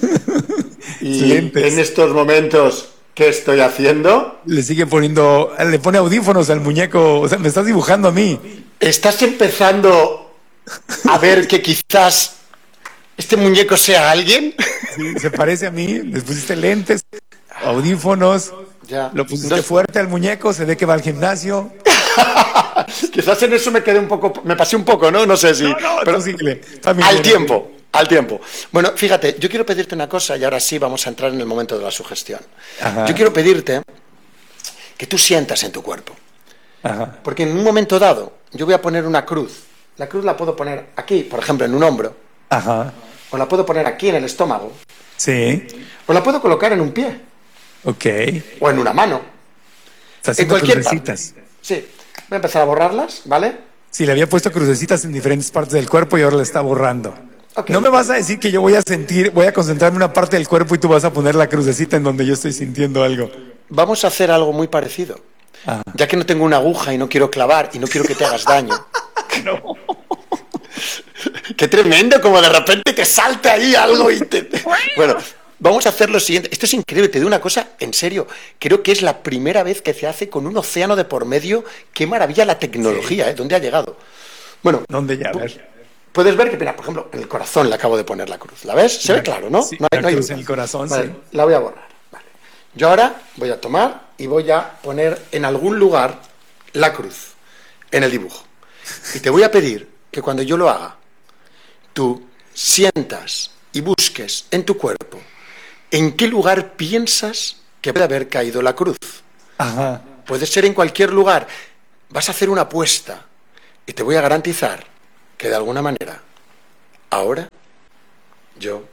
Speaker 7: Y
Speaker 1: lentes.
Speaker 7: En estos momentos, ¿qué estoy haciendo?
Speaker 1: Le pone audífonos al muñeco. O sea, me estás dibujando a mí.
Speaker 7: ¿Estás empezando a ver que quizás este muñeco sea alguien?
Speaker 1: Sí, se parece a mí. Le pusiste lentes, audífonos, lo pusiste fuerte al muñeco, se ve que va al gimnasio.
Speaker 7: Quizás en eso me pasé un poco, ¿no? No sé si...
Speaker 1: pero síguele.
Speaker 7: Al tiempo. Bueno, fíjate, yo quiero pedirte una cosa y ahora sí vamos a entrar en el momento de la sugestión.
Speaker 1: Ajá.
Speaker 7: Yo quiero pedirte que tú sientas en tu cuerpo.
Speaker 1: Ajá.
Speaker 7: Porque en un momento dado yo voy a poner una cruz. La cruz la puedo poner aquí, por ejemplo, en un hombro.
Speaker 1: Ajá.
Speaker 7: O la puedo poner aquí en el estómago.
Speaker 1: Sí.
Speaker 7: O la puedo colocar en un pie.
Speaker 1: Ok.
Speaker 7: O en una mano.
Speaker 1: Está haciendo crucecitas.
Speaker 7: Sí. Voy a empezar a borrarlas, ¿vale?
Speaker 1: Sí, le había puesto crucecitas en diferentes partes del cuerpo y ahora la está borrando.
Speaker 7: Okay.
Speaker 1: No me vas a decir que yo voy a concentrarme en una parte del cuerpo y tú vas a poner la crucecita en donde yo estoy sintiendo algo.
Speaker 7: vamos a hacer algo muy parecido. Ya que no tengo una aguja y no quiero clavar y no quiero que te hagas daño.
Speaker 1: No.
Speaker 7: Qué tremendo, como de repente te salta ahí algo y te... Bueno, vamos a hacer lo siguiente. Esto es increíble, te digo una cosa, en serio. Creo que es la primera vez que se hace con un océano de por medio. Qué maravilla la tecnología, ¿eh? ¿Dónde ha llegado? Bueno,
Speaker 1: ¿dónde ya? A ver.
Speaker 7: Puedes ver que, mira, por ejemplo, en el corazón le acabo de poner la cruz. ¿La ves? Se ve claro, ¿no?
Speaker 1: Sí,
Speaker 7: no hay,
Speaker 1: la cruz en el corazón,
Speaker 7: vale,
Speaker 1: sí.
Speaker 7: La voy a borrar. Vale. Yo ahora voy a tomar y voy a poner en algún lugar la cruz en el dibujo. Y te voy a pedir que cuando yo lo haga, tú sientas y busques en tu cuerpo en qué lugar piensas que puede haber caído la cruz.
Speaker 1: Ajá.
Speaker 7: Puede ser en cualquier lugar. Vas a hacer una apuesta y te voy a garantizar que de alguna manera, ahora, yo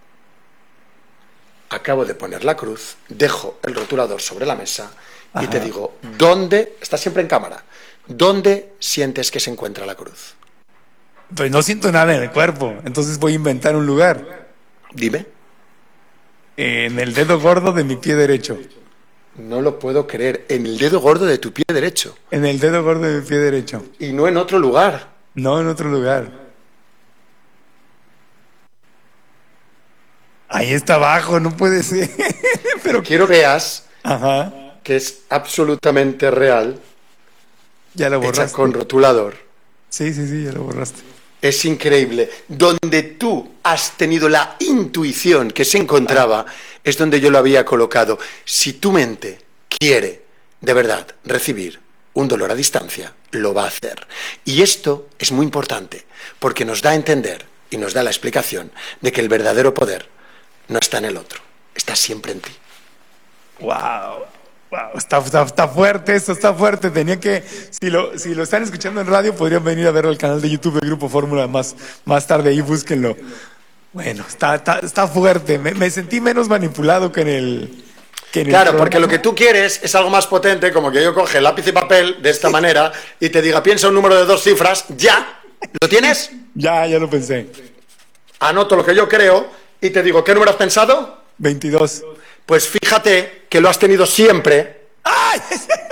Speaker 7: acabo de poner la cruz, dejo el rotulador sobre la mesa y te digo, ¿dónde, estás siempre en cámara, dónde sientes que se encuentra la cruz?
Speaker 1: Pues no siento nada en el cuerpo, entonces voy a inventar un lugar.
Speaker 7: Dime.
Speaker 1: En el dedo gordo de mi pie derecho.
Speaker 7: No lo puedo creer, en el dedo gordo de tu pie derecho.
Speaker 1: En el dedo gordo de mi pie derecho.
Speaker 7: Y no en otro lugar.
Speaker 1: No, en otro lugar. Ahí está abajo, no puede ser.
Speaker 7: Pero quiero veas que es absolutamente real.
Speaker 1: Ya lo borraste.
Speaker 7: Hecha con rotulador.
Speaker 1: Sí, ya lo borraste.
Speaker 7: Es increíble. Donde tú has tenido la intuición que se encontraba, es donde yo lo había colocado. Si tu mente quiere, de verdad, recibir un dolor a distancia, lo va a hacer. Y esto es muy importante, porque nos da a entender y nos da la explicación de que el verdadero poder no está en el otro, está siempre en ti.
Speaker 1: ¡Wow! Está fuerte esto, está fuerte. Tenía que, si lo están escuchando en radio, podrían venir a verlo al canal de YouTube de Grupo Fórmula más tarde, ahí búsquenlo. Bueno, está fuerte. Me sentí menos manipulado que en el...
Speaker 7: Claro, porque lo que tú quieres es algo más potente, como que yo coge lápiz y papel de esta manera y te diga, piensa un número de 2 cifras, ya. ¿Lo tienes?
Speaker 1: Ya lo pensé.
Speaker 7: Anoto lo que yo creo y te digo, ¿qué número has pensado?
Speaker 1: 22.
Speaker 7: Pues fíjate que lo has tenido siempre. ¡Ay!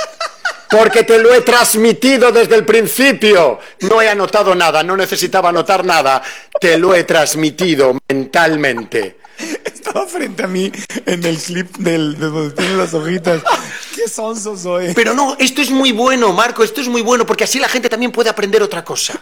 Speaker 7: Porque te lo he transmitido desde el principio. No he anotado nada, no necesitaba anotar nada. Te lo he transmitido mentalmente.
Speaker 1: Estaba frente a mí en el clip de donde tienen las hojitas. ¡Qué sonso soy!
Speaker 7: Pero no, esto es muy bueno, Marco, esto es muy bueno, porque así la gente también puede aprender otra cosa.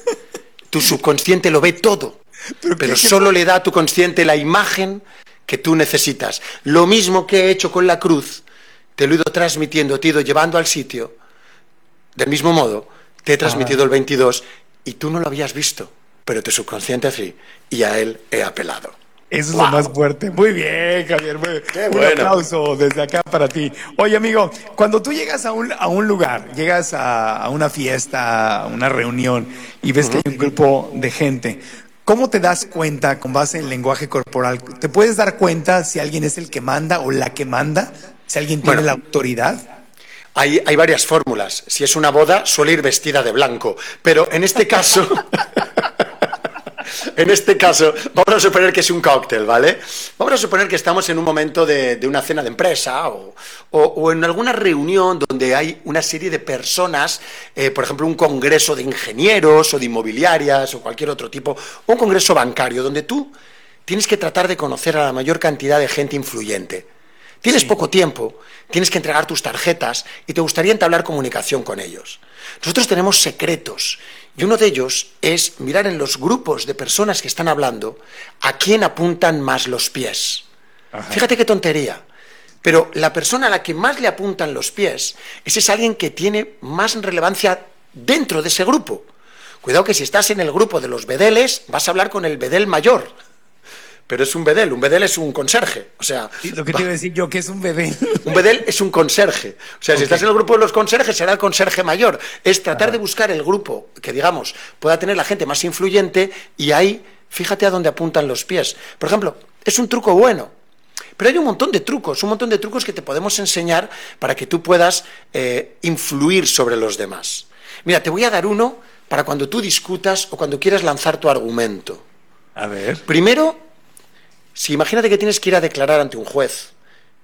Speaker 7: Tu subconsciente lo ve todo, pero solo le da a tu consciente la imagen que tú necesitas. Lo mismo que he hecho con la cruz, te lo he ido transmitiendo, te he ido llevando al sitio. Del mismo modo, te he transmitido el 22 y tú no lo habías visto, pero tu subconsciente sí, y a él he apelado.
Speaker 1: Eso es lo más fuerte. Muy bien, Javier. Un aplauso desde acá para ti. Oye, amigo, cuando tú llegas a un lugar, llegas a una fiesta, a una reunión y ves que hay un grupo de gente, ¿cómo te das cuenta con base en el lenguaje corporal? ¿Te puedes dar cuenta si alguien es el que manda o la que manda? ¿Si alguien tiene la autoridad?
Speaker 7: Hay varias fórmulas. Si es una boda, suele ir vestida de blanco. Pero en este caso... En este caso, vamos a suponer que es un cóctel, ¿vale? Vamos a suponer que estamos en un momento de una cena de empresa o en alguna reunión donde hay una serie de personas, por ejemplo, un congreso de ingenieros o de inmobiliarias o cualquier otro tipo, un congreso bancario, donde tú tienes que tratar de conocer a la mayor cantidad de gente influyente. Tienes poco tiempo, tienes que entregar tus tarjetas y te gustaría entablar comunicación con ellos. Nosotros tenemos secretos y uno de ellos es mirar en los grupos de personas que están hablando a quién apuntan más los pies. Fíjate qué tontería, pero la persona a la que más le apuntan los pies es alguien que tiene más relevancia dentro de ese grupo. Cuidado que si estás en el grupo de los bedeles vas a hablar con el bedel mayor. Pero es un bedel es un conserje, o sea...
Speaker 1: Sí, lo que te iba a decir yo, ¿qué es un bedel?
Speaker 7: Un bedel es un conserje, o sea, si estás en el grupo de los conserjes será el conserje mayor. Es tratar de buscar el grupo que, digamos, pueda tener la gente más influyente y ahí, fíjate a dónde apuntan los pies. Por ejemplo, es un truco bueno, pero hay un montón de trucos que te podemos enseñar para que tú puedas influir sobre los demás. Mira, te voy a dar uno para cuando tú discutas o cuando quieras lanzar tu argumento.
Speaker 1: A ver.
Speaker 7: Primero... Si imagínate que tienes que ir a declarar ante un juez,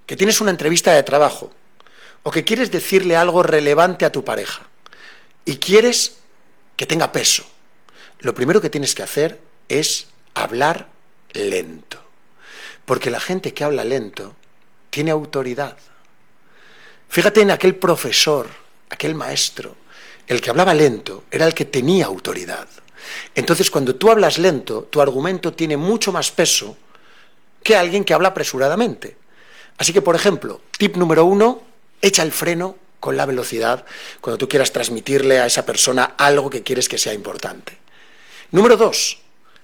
Speaker 7: que tienes una entrevista de trabajo o que quieres decirle algo relevante a tu pareja y quieres que tenga peso, lo primero que tienes que hacer es hablar lento. Porque la gente que habla lento tiene autoridad. Fíjate en aquel profesor, aquel maestro, el que hablaba lento era el que tenía autoridad. Entonces, cuando tú hablas lento, tu argumento tiene mucho más peso que alguien que habla apresuradamente. Así que, por ejemplo, tip número 1, echa el freno con la velocidad cuando tú quieras transmitirle a esa persona algo que quieres que sea importante. Número 2,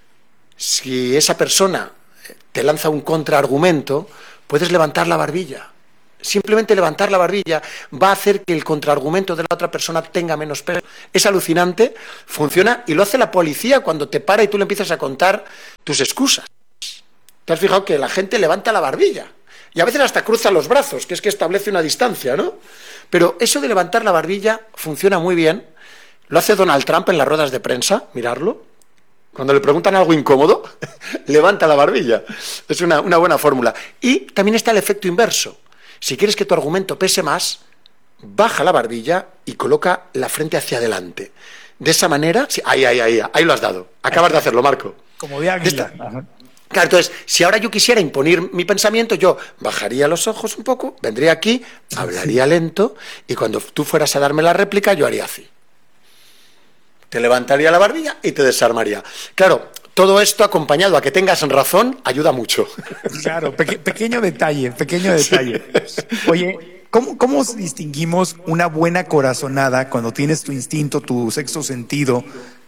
Speaker 7: si esa persona te lanza un contraargumento, puedes levantar la barbilla. Simplemente levantar la barbilla va a hacer que el contraargumento de la otra persona tenga menos peso. Es alucinante, funciona, y lo hace la policía cuando te para y tú le empiezas a contar tus excusas. ¿Te has fijado que la gente levanta la barbilla? Y a veces hasta cruza los brazos, que es que establece una distancia, ¿no? Pero eso de levantar la barbilla funciona muy bien. Lo hace Donald Trump en las ruedas de prensa, mirarlo. Cuando le preguntan algo incómodo, levanta la barbilla. Es una buena fórmula. Y también está el efecto inverso. Si quieres que tu argumento pese más, baja la barbilla y coloca la frente hacia adelante. De esa manera, sí, ahí lo has dado. Acabas de hacerlo, Marco.
Speaker 1: Como de águila.
Speaker 7: Claro, entonces, si ahora yo quisiera imponer mi pensamiento, yo bajaría los ojos un poco, vendría aquí, hablaría lento, y cuando tú fueras a darme la réplica, yo haría así. Te levantaría la barbilla y te desarmaría. Claro, todo esto acompañado a que tengas razón ayuda mucho.
Speaker 1: Claro, pequeño detalle. Sí. Oye, ¿cómo distinguimos una buena corazonada cuando tienes tu instinto, tu sexto sentido,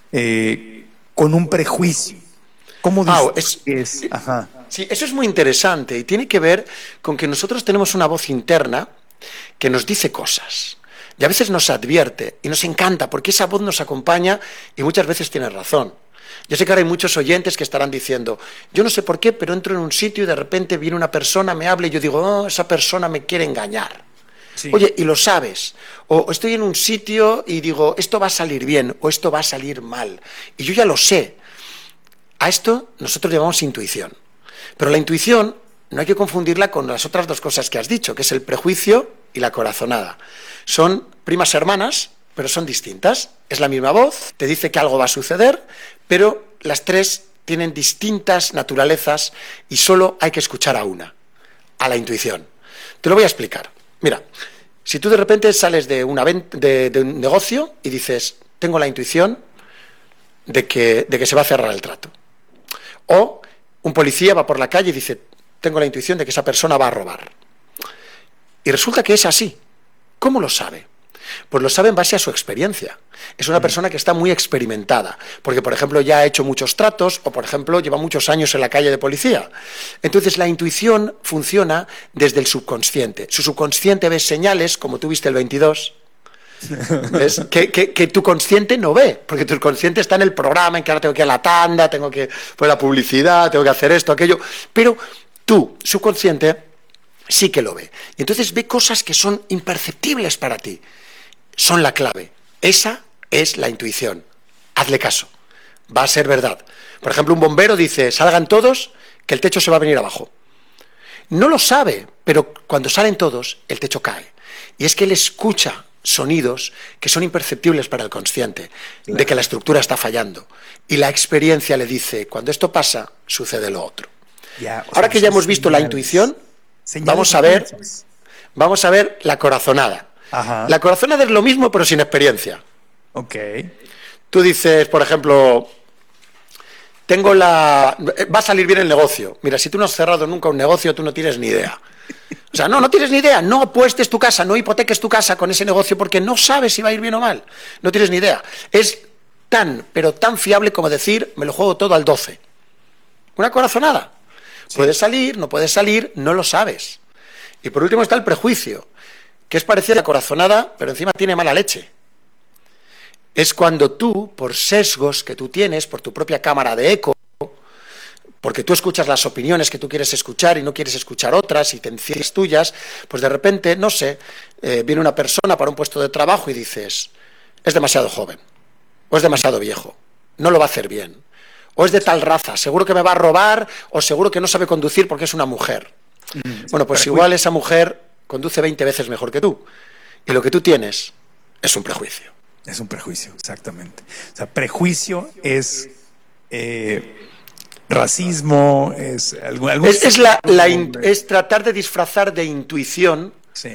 Speaker 1: con un prejuicio? ¿Cómo distingues? Ajá.
Speaker 7: Sí, eso es muy interesante y tiene que ver con que nosotros tenemos una voz interna que nos dice cosas. Y a veces nos advierte y nos encanta porque esa voz nos acompaña y muchas veces tiene razón. Yo sé que ahora hay muchos oyentes que estarán diciendo, yo no sé por qué, pero entro en un sitio y de repente viene una persona, me habla y yo digo, oh, esa persona me quiere engañar. Sí. Oye, y lo sabes. O estoy en un sitio y digo, esto va a salir bien o esto va a salir mal. Y yo ya lo sé. A esto nosotros llamamos intuición. Pero la intuición no hay que confundirla con las otras dos cosas que has dicho, que es el prejuicio y la corazonada. Son primas hermanas, pero son distintas. Es la misma voz, te dice que algo va a suceder, pero las tres tienen distintas naturalezas y solo hay que escuchar a una, a la intuición. Te lo voy a explicar. Mira, si tú de repente sales de un negocio y dices, tengo la intuición de que se va a cerrar el trato. O un policía va por la calle y dice, tengo la intuición de que esa persona va a robar. Y resulta que es así. ¿Cómo lo sabe? Pues lo sabe en base a su experiencia. Es una persona que está muy experimentada, porque, por ejemplo, ya ha hecho muchos tratos o, por ejemplo, lleva muchos años en la calle de policía. Entonces, la intuición funciona desde el subconsciente. Su subconsciente ve señales, como tú viste el 22, ¿ves? Que tu consciente no ve, porque tu consciente está en el programa, en que ahora tengo que ir a la tanda, tengo que poner la publicidad, tengo que hacer esto, aquello, pero tú, subconsciente, sí que lo ve. Y entonces ve cosas que son imperceptibles para ti. Son la clave. Esa es la intuición. Hazle caso. Va a ser verdad. Por ejemplo, un bombero dice, salgan todos, que el techo se va a venir abajo. No lo sabe, pero cuando salen todos, el techo cae. Y es que él escucha sonidos que son imperceptibles para el consciente, de que la estructura está fallando. Y la experiencia le dice, cuando esto pasa, sucede lo otro. Ahora que ya hemos visto la intuición, vamos a ver la corazonada.
Speaker 1: Ajá.
Speaker 7: La corazonada es lo mismo, pero sin experiencia.
Speaker 1: Ok.
Speaker 7: Tú dices, por ejemplo, va a salir bien el negocio. Mira, si tú no has cerrado nunca un negocio, tú no tienes ni idea. O sea, no tienes ni idea. No apuestes tu casa, no hipoteques tu casa con ese negocio porque no sabes si va a ir bien o mal. No tienes ni idea. Es pero tan fiable como decir, me lo juego todo al 12. Una corazonada. Sí. Puede salir, no puede salir, no lo sabes. Y por último está el prejuicio, que es parecida a la corazonada, pero encima tiene mala leche. Es cuando tú, por sesgos que tú tienes, por tu propia cámara de eco, porque tú escuchas las opiniones que tú quieres escuchar y no quieres escuchar otras y te encierras tuyas, pues de repente, no sé, viene una persona para un puesto de trabajo y dices, es demasiado joven, o es demasiado viejo, no lo va a hacer bien, o es de tal raza, seguro que me va a robar, o seguro que no sabe conducir porque es una mujer. Bueno, pues igual esa mujer conduce 20 veces mejor que tú. Y lo que tú tienes es un prejuicio.
Speaker 1: Es un prejuicio, exactamente. O sea, prejuicio es racismo, es
Speaker 7: es tratar de disfrazar de intuición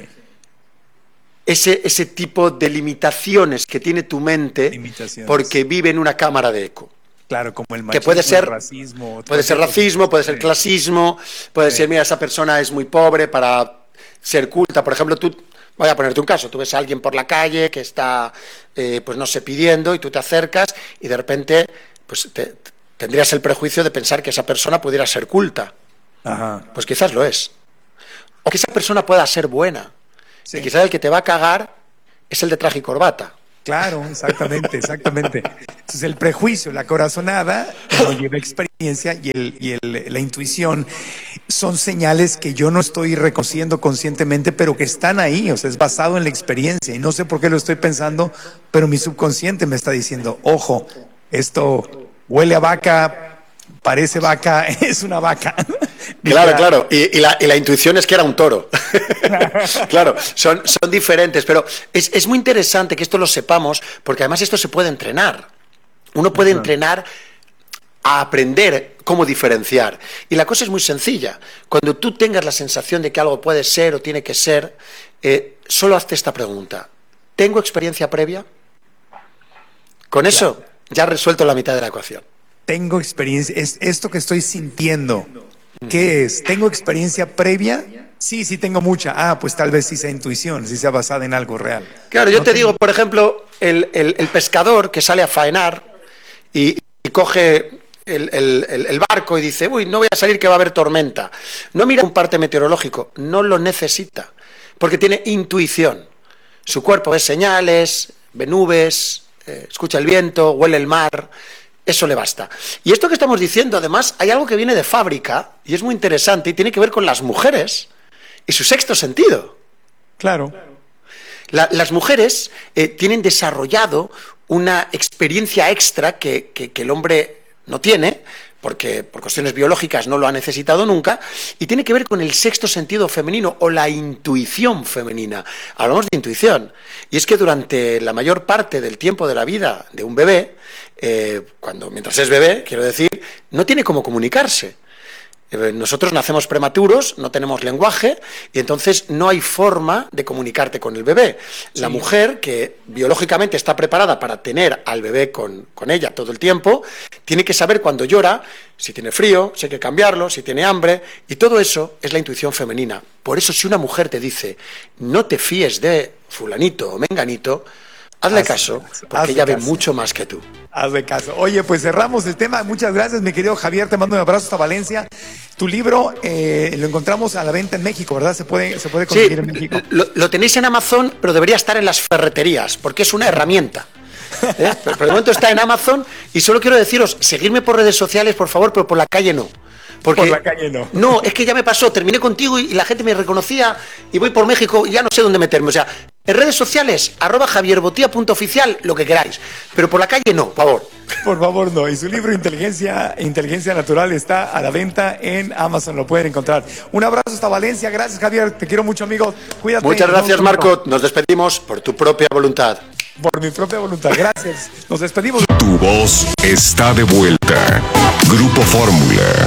Speaker 7: ese tipo de limitaciones que tiene tu mente porque vive en una cámara de eco.
Speaker 1: Claro, como el machismo,
Speaker 7: que puede ser
Speaker 1: racismo,
Speaker 7: puede ser clasismo, puede ser, mira, esa persona es muy pobre para ser culta. Por ejemplo, voy a ponerte un caso, tú ves a alguien por la calle que está, pues no sé, pidiendo, y tú te acercas y de repente, pues tendrías el prejuicio de pensar que esa persona pudiera ser culta.
Speaker 1: Ajá.
Speaker 7: Pues quizás lo es. O que esa persona pueda ser buena. Y quizás el que te va a cagar es el de traje y corbata.
Speaker 1: Claro, exactamente. Entonces el prejuicio, la corazonada, no lleva experiencia, y la intuición son señales que yo no estoy reconociendo conscientemente, pero que están ahí. O sea, es basado en la experiencia, y no sé por qué lo estoy pensando, pero mi subconsciente me está diciendo, ojo, esto huele a vaca, parece vaca, es una vaca.
Speaker 7: Claro. Y la intuición es que era un toro. Claro, son diferentes, pero es muy interesante que esto lo sepamos, porque además esto se puede entrenar. Uno puede entrenar a aprender cómo diferenciar. Y la cosa es muy sencilla. Cuando tú tengas la sensación de que algo puede ser o tiene que ser, solo hazte esta pregunta. ¿Tengo experiencia previa? Con eso ya has resuelto la mitad de la ecuación.
Speaker 1: Tengo experiencia, es esto que estoy sintiendo. ¿Qué es? ¿Tengo experiencia previa? Sí, tengo mucha. Pues tal vez sí sea intuición, sí sea basada en algo real.
Speaker 7: Claro, yo te digo, por ejemplo, el pescador que sale a faenar y coge el barco y dice, uy, no voy a salir que va a haber tormenta. No mira un parte meteorológico, no lo necesita, porque tiene intuición. Su cuerpo ve señales, ve nubes, escucha el viento, huele el mar. Eso le basta. Y esto que estamos diciendo, además, hay algo que viene de fábrica y es muy interesante y tiene que ver con las mujeres y su sexto sentido.
Speaker 1: Claro.
Speaker 7: Las mujeres tienen desarrollado una experiencia extra que el hombre no tiene, porque por cuestiones biológicas no lo ha necesitado nunca, y tiene que ver con el sexto sentido femenino o la intuición femenina. Hablamos de intuición, y es que durante la mayor parte del tiempo de la vida de un bebé, mientras es bebé, quiero decir, no tiene cómo comunicarse. Nosotros nacemos prematuros, no tenemos lenguaje, y entonces no hay forma de comunicarte con el bebé. La mujer, que biológicamente está preparada para tener al bebé con ella todo el tiempo, tiene que saber cuando llora, si tiene frío, si hay que cambiarlo, si tiene hambre, y todo eso es la intuición femenina. Por eso, si una mujer te dice, no te fíes de fulanito o menganito, hazle caso, porque ella ve mucho más que tú.
Speaker 1: Hazle caso. Oye, pues cerramos el tema. Muchas gracias, mi querido Javier. Te mando un abrazo hasta Valencia. Tu libro lo encontramos a la venta en México, ¿verdad? Se puede conseguir en México.
Speaker 7: Lo tenéis en Amazon, pero debería estar en las ferreterías, porque es una herramienta. Pero de momento está en Amazon, y solo quiero deciros, seguidme por redes sociales, por favor, pero por la calle no. Porque,
Speaker 1: por la calle no.
Speaker 7: No, es que ya me pasó, terminé contigo y la gente me reconocía y voy por México y ya no sé dónde meterme. O sea, en redes sociales, @javierbotia.oficial, lo que queráis. Pero por la calle no, por favor.
Speaker 1: Por favor, no. Y su libro Inteligencia Natural está a la venta en Amazon, lo pueden encontrar. Un abrazo hasta Valencia. Gracias, Javier. Te quiero mucho, amigo. Cuídate.
Speaker 7: Muchas gracias, Marco. Nos despedimos por tu propia voluntad.
Speaker 1: Por mi propia voluntad. Gracias. Nos despedimos.
Speaker 4: Tu voz está de vuelta. Grupo Fórmula.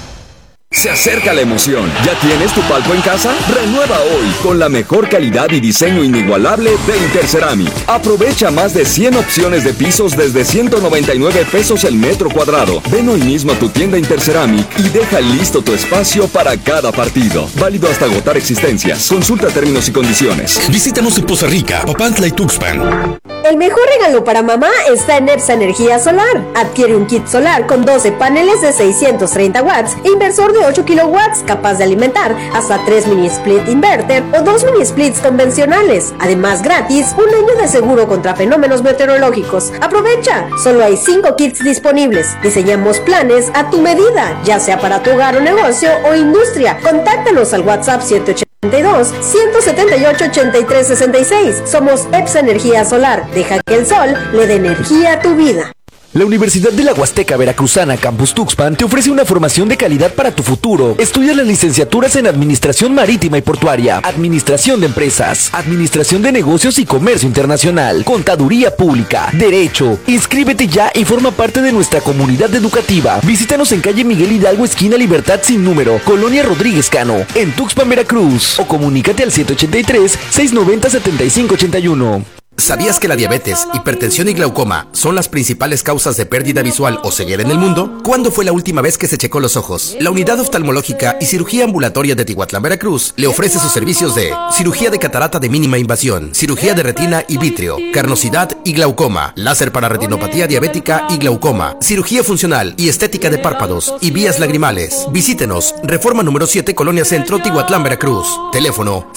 Speaker 2: Se acerca la emoción. ¿Ya tienes tu palco en casa? Renueva hoy con la mejor calidad y diseño inigualable de Interceramic. Aprovecha más de 100 opciones de pisos desde 199 pesos el metro cuadrado. Ven hoy mismo a tu tienda Interceramic y deja listo tu espacio para cada partido. Válido hasta agotar existencias. Consulta términos y condiciones.
Speaker 8: Visítanos en Poza Rica, Papantla y Tuxpan.
Speaker 5: El mejor regalo para mamá está en EPSA Energía Solar. Adquiere un kit solar con 12 paneles de 630 watts e inversor de 8 kilowatts, capaz de alimentar hasta 3 mini split inverter o 2 mini splits convencionales. Además, gratis, un año de seguro contra fenómenos meteorológicos. Aprovecha, solo hay 5 kits disponibles. Diseñamos planes a tu medida, ya sea para tu hogar o negocio o industria. Contáctanos al WhatsApp 782-178-8366. Somos EPSA Energía Solar. Deja que el sol le dé energía a tu vida.
Speaker 9: La Universidad de la Huasteca Veracruzana Campus Tuxpan te ofrece una formación de calidad para tu futuro. Estudia las licenciaturas en Administración Marítima y Portuaria, Administración de Empresas, Administración de Negocios y Comercio Internacional, Contaduría Pública, Derecho. Inscríbete ya y forma parte de nuestra comunidad educativa. Visítanos en calle Miguel Hidalgo, esquina Libertad sin número, Colonia Rodríguez Cano, en Tuxpan, Veracruz. O comunícate al 783-690-7581.
Speaker 10: ¿Sabías que la diabetes, hipertensión y glaucoma son las principales causas de pérdida visual o ceguera en el mundo? ¿Cuándo fue la última vez que se checó los ojos? La Unidad Oftalmológica y Cirugía Ambulatoria de Tihuatlán, Veracruz, le ofrece sus servicios de cirugía de catarata de mínima invasión, cirugía de retina y vítreo, carnosidad y glaucoma, láser para retinopatía diabética y glaucoma, cirugía funcional y estética de párpados y vías lagrimales. Visítenos, Reforma número 7, Colonia Centro, Tihuatlán, Veracruz. Teléfono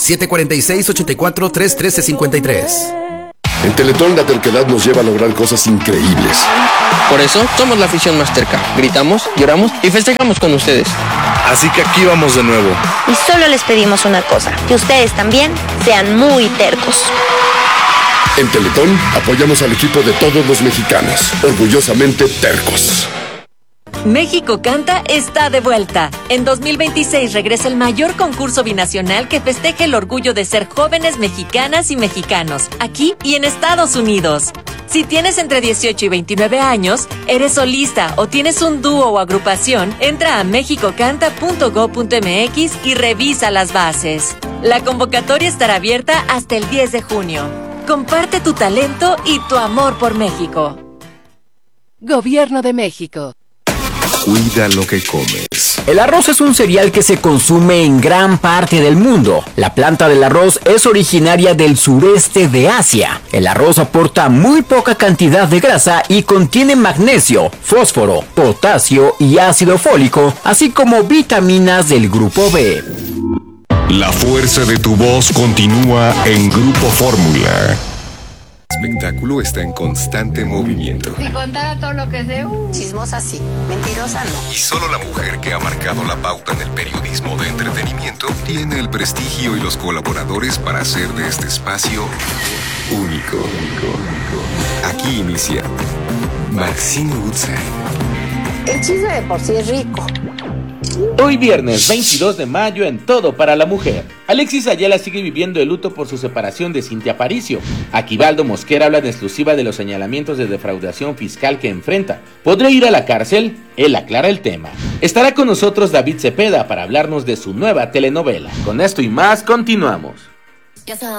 Speaker 10: 746-84-31353.
Speaker 11: En Teletón la terquedad nos lleva a lograr cosas increíbles.
Speaker 12: Por eso somos la afición más terca. Gritamos, lloramos y festejamos con ustedes.
Speaker 11: Así que aquí vamos de nuevo.
Speaker 14: Y solo les pedimos una cosa, que ustedes también sean muy tercos.
Speaker 11: En Teletón apoyamos al equipo de todos los mexicanos, orgullosamente tercos.
Speaker 16: México Canta está de vuelta. En 2026 regresa el mayor concurso binacional que festeja el orgullo de ser jóvenes mexicanas y mexicanos, aquí y en Estados Unidos. Si tienes entre 18 y 29 años, eres solista o tienes un dúo o agrupación, entra a mexicocanta.go.mx y revisa las bases. La convocatoria estará abierta hasta el 10 de junio. Comparte tu talento y tu amor por México.
Speaker 27: Gobierno de México.
Speaker 11: Cuida lo que comes.
Speaker 28: El arroz es un cereal que se consume en gran parte del mundo. La planta del arroz es originaria del sureste de Asia. El arroz aporta muy poca cantidad de grasa y contiene magnesio, fósforo, potasio y ácido fólico, así como vitaminas del grupo B.
Speaker 4: La fuerza de tu voz continúa en Grupo Fórmula. El espectáculo está en constante movimiento.
Speaker 22: Si contara todo lo que sé, chismosa sí, mentirosa no.
Speaker 4: Y solo la mujer que ha marcado la pauta en el periodismo de entretenimiento tiene el prestigio y los colaboradores para hacer de este espacio único. Aquí inicia Maxine Woodside.
Speaker 22: El chisme de por sí es rico.
Speaker 29: Hoy viernes 22 de mayo en Todo para la Mujer. Alexis Ayala sigue viviendo el luto por su separación de Cintia Aparicio. Aquivaldo Mosquera habla en exclusiva de los señalamientos de defraudación fiscal que enfrenta. ¿Podrá ir a la cárcel? Él aclara el tema. Estará con nosotros David Cepeda para hablarnos de su nueva telenovela. Con esto y más continuamos.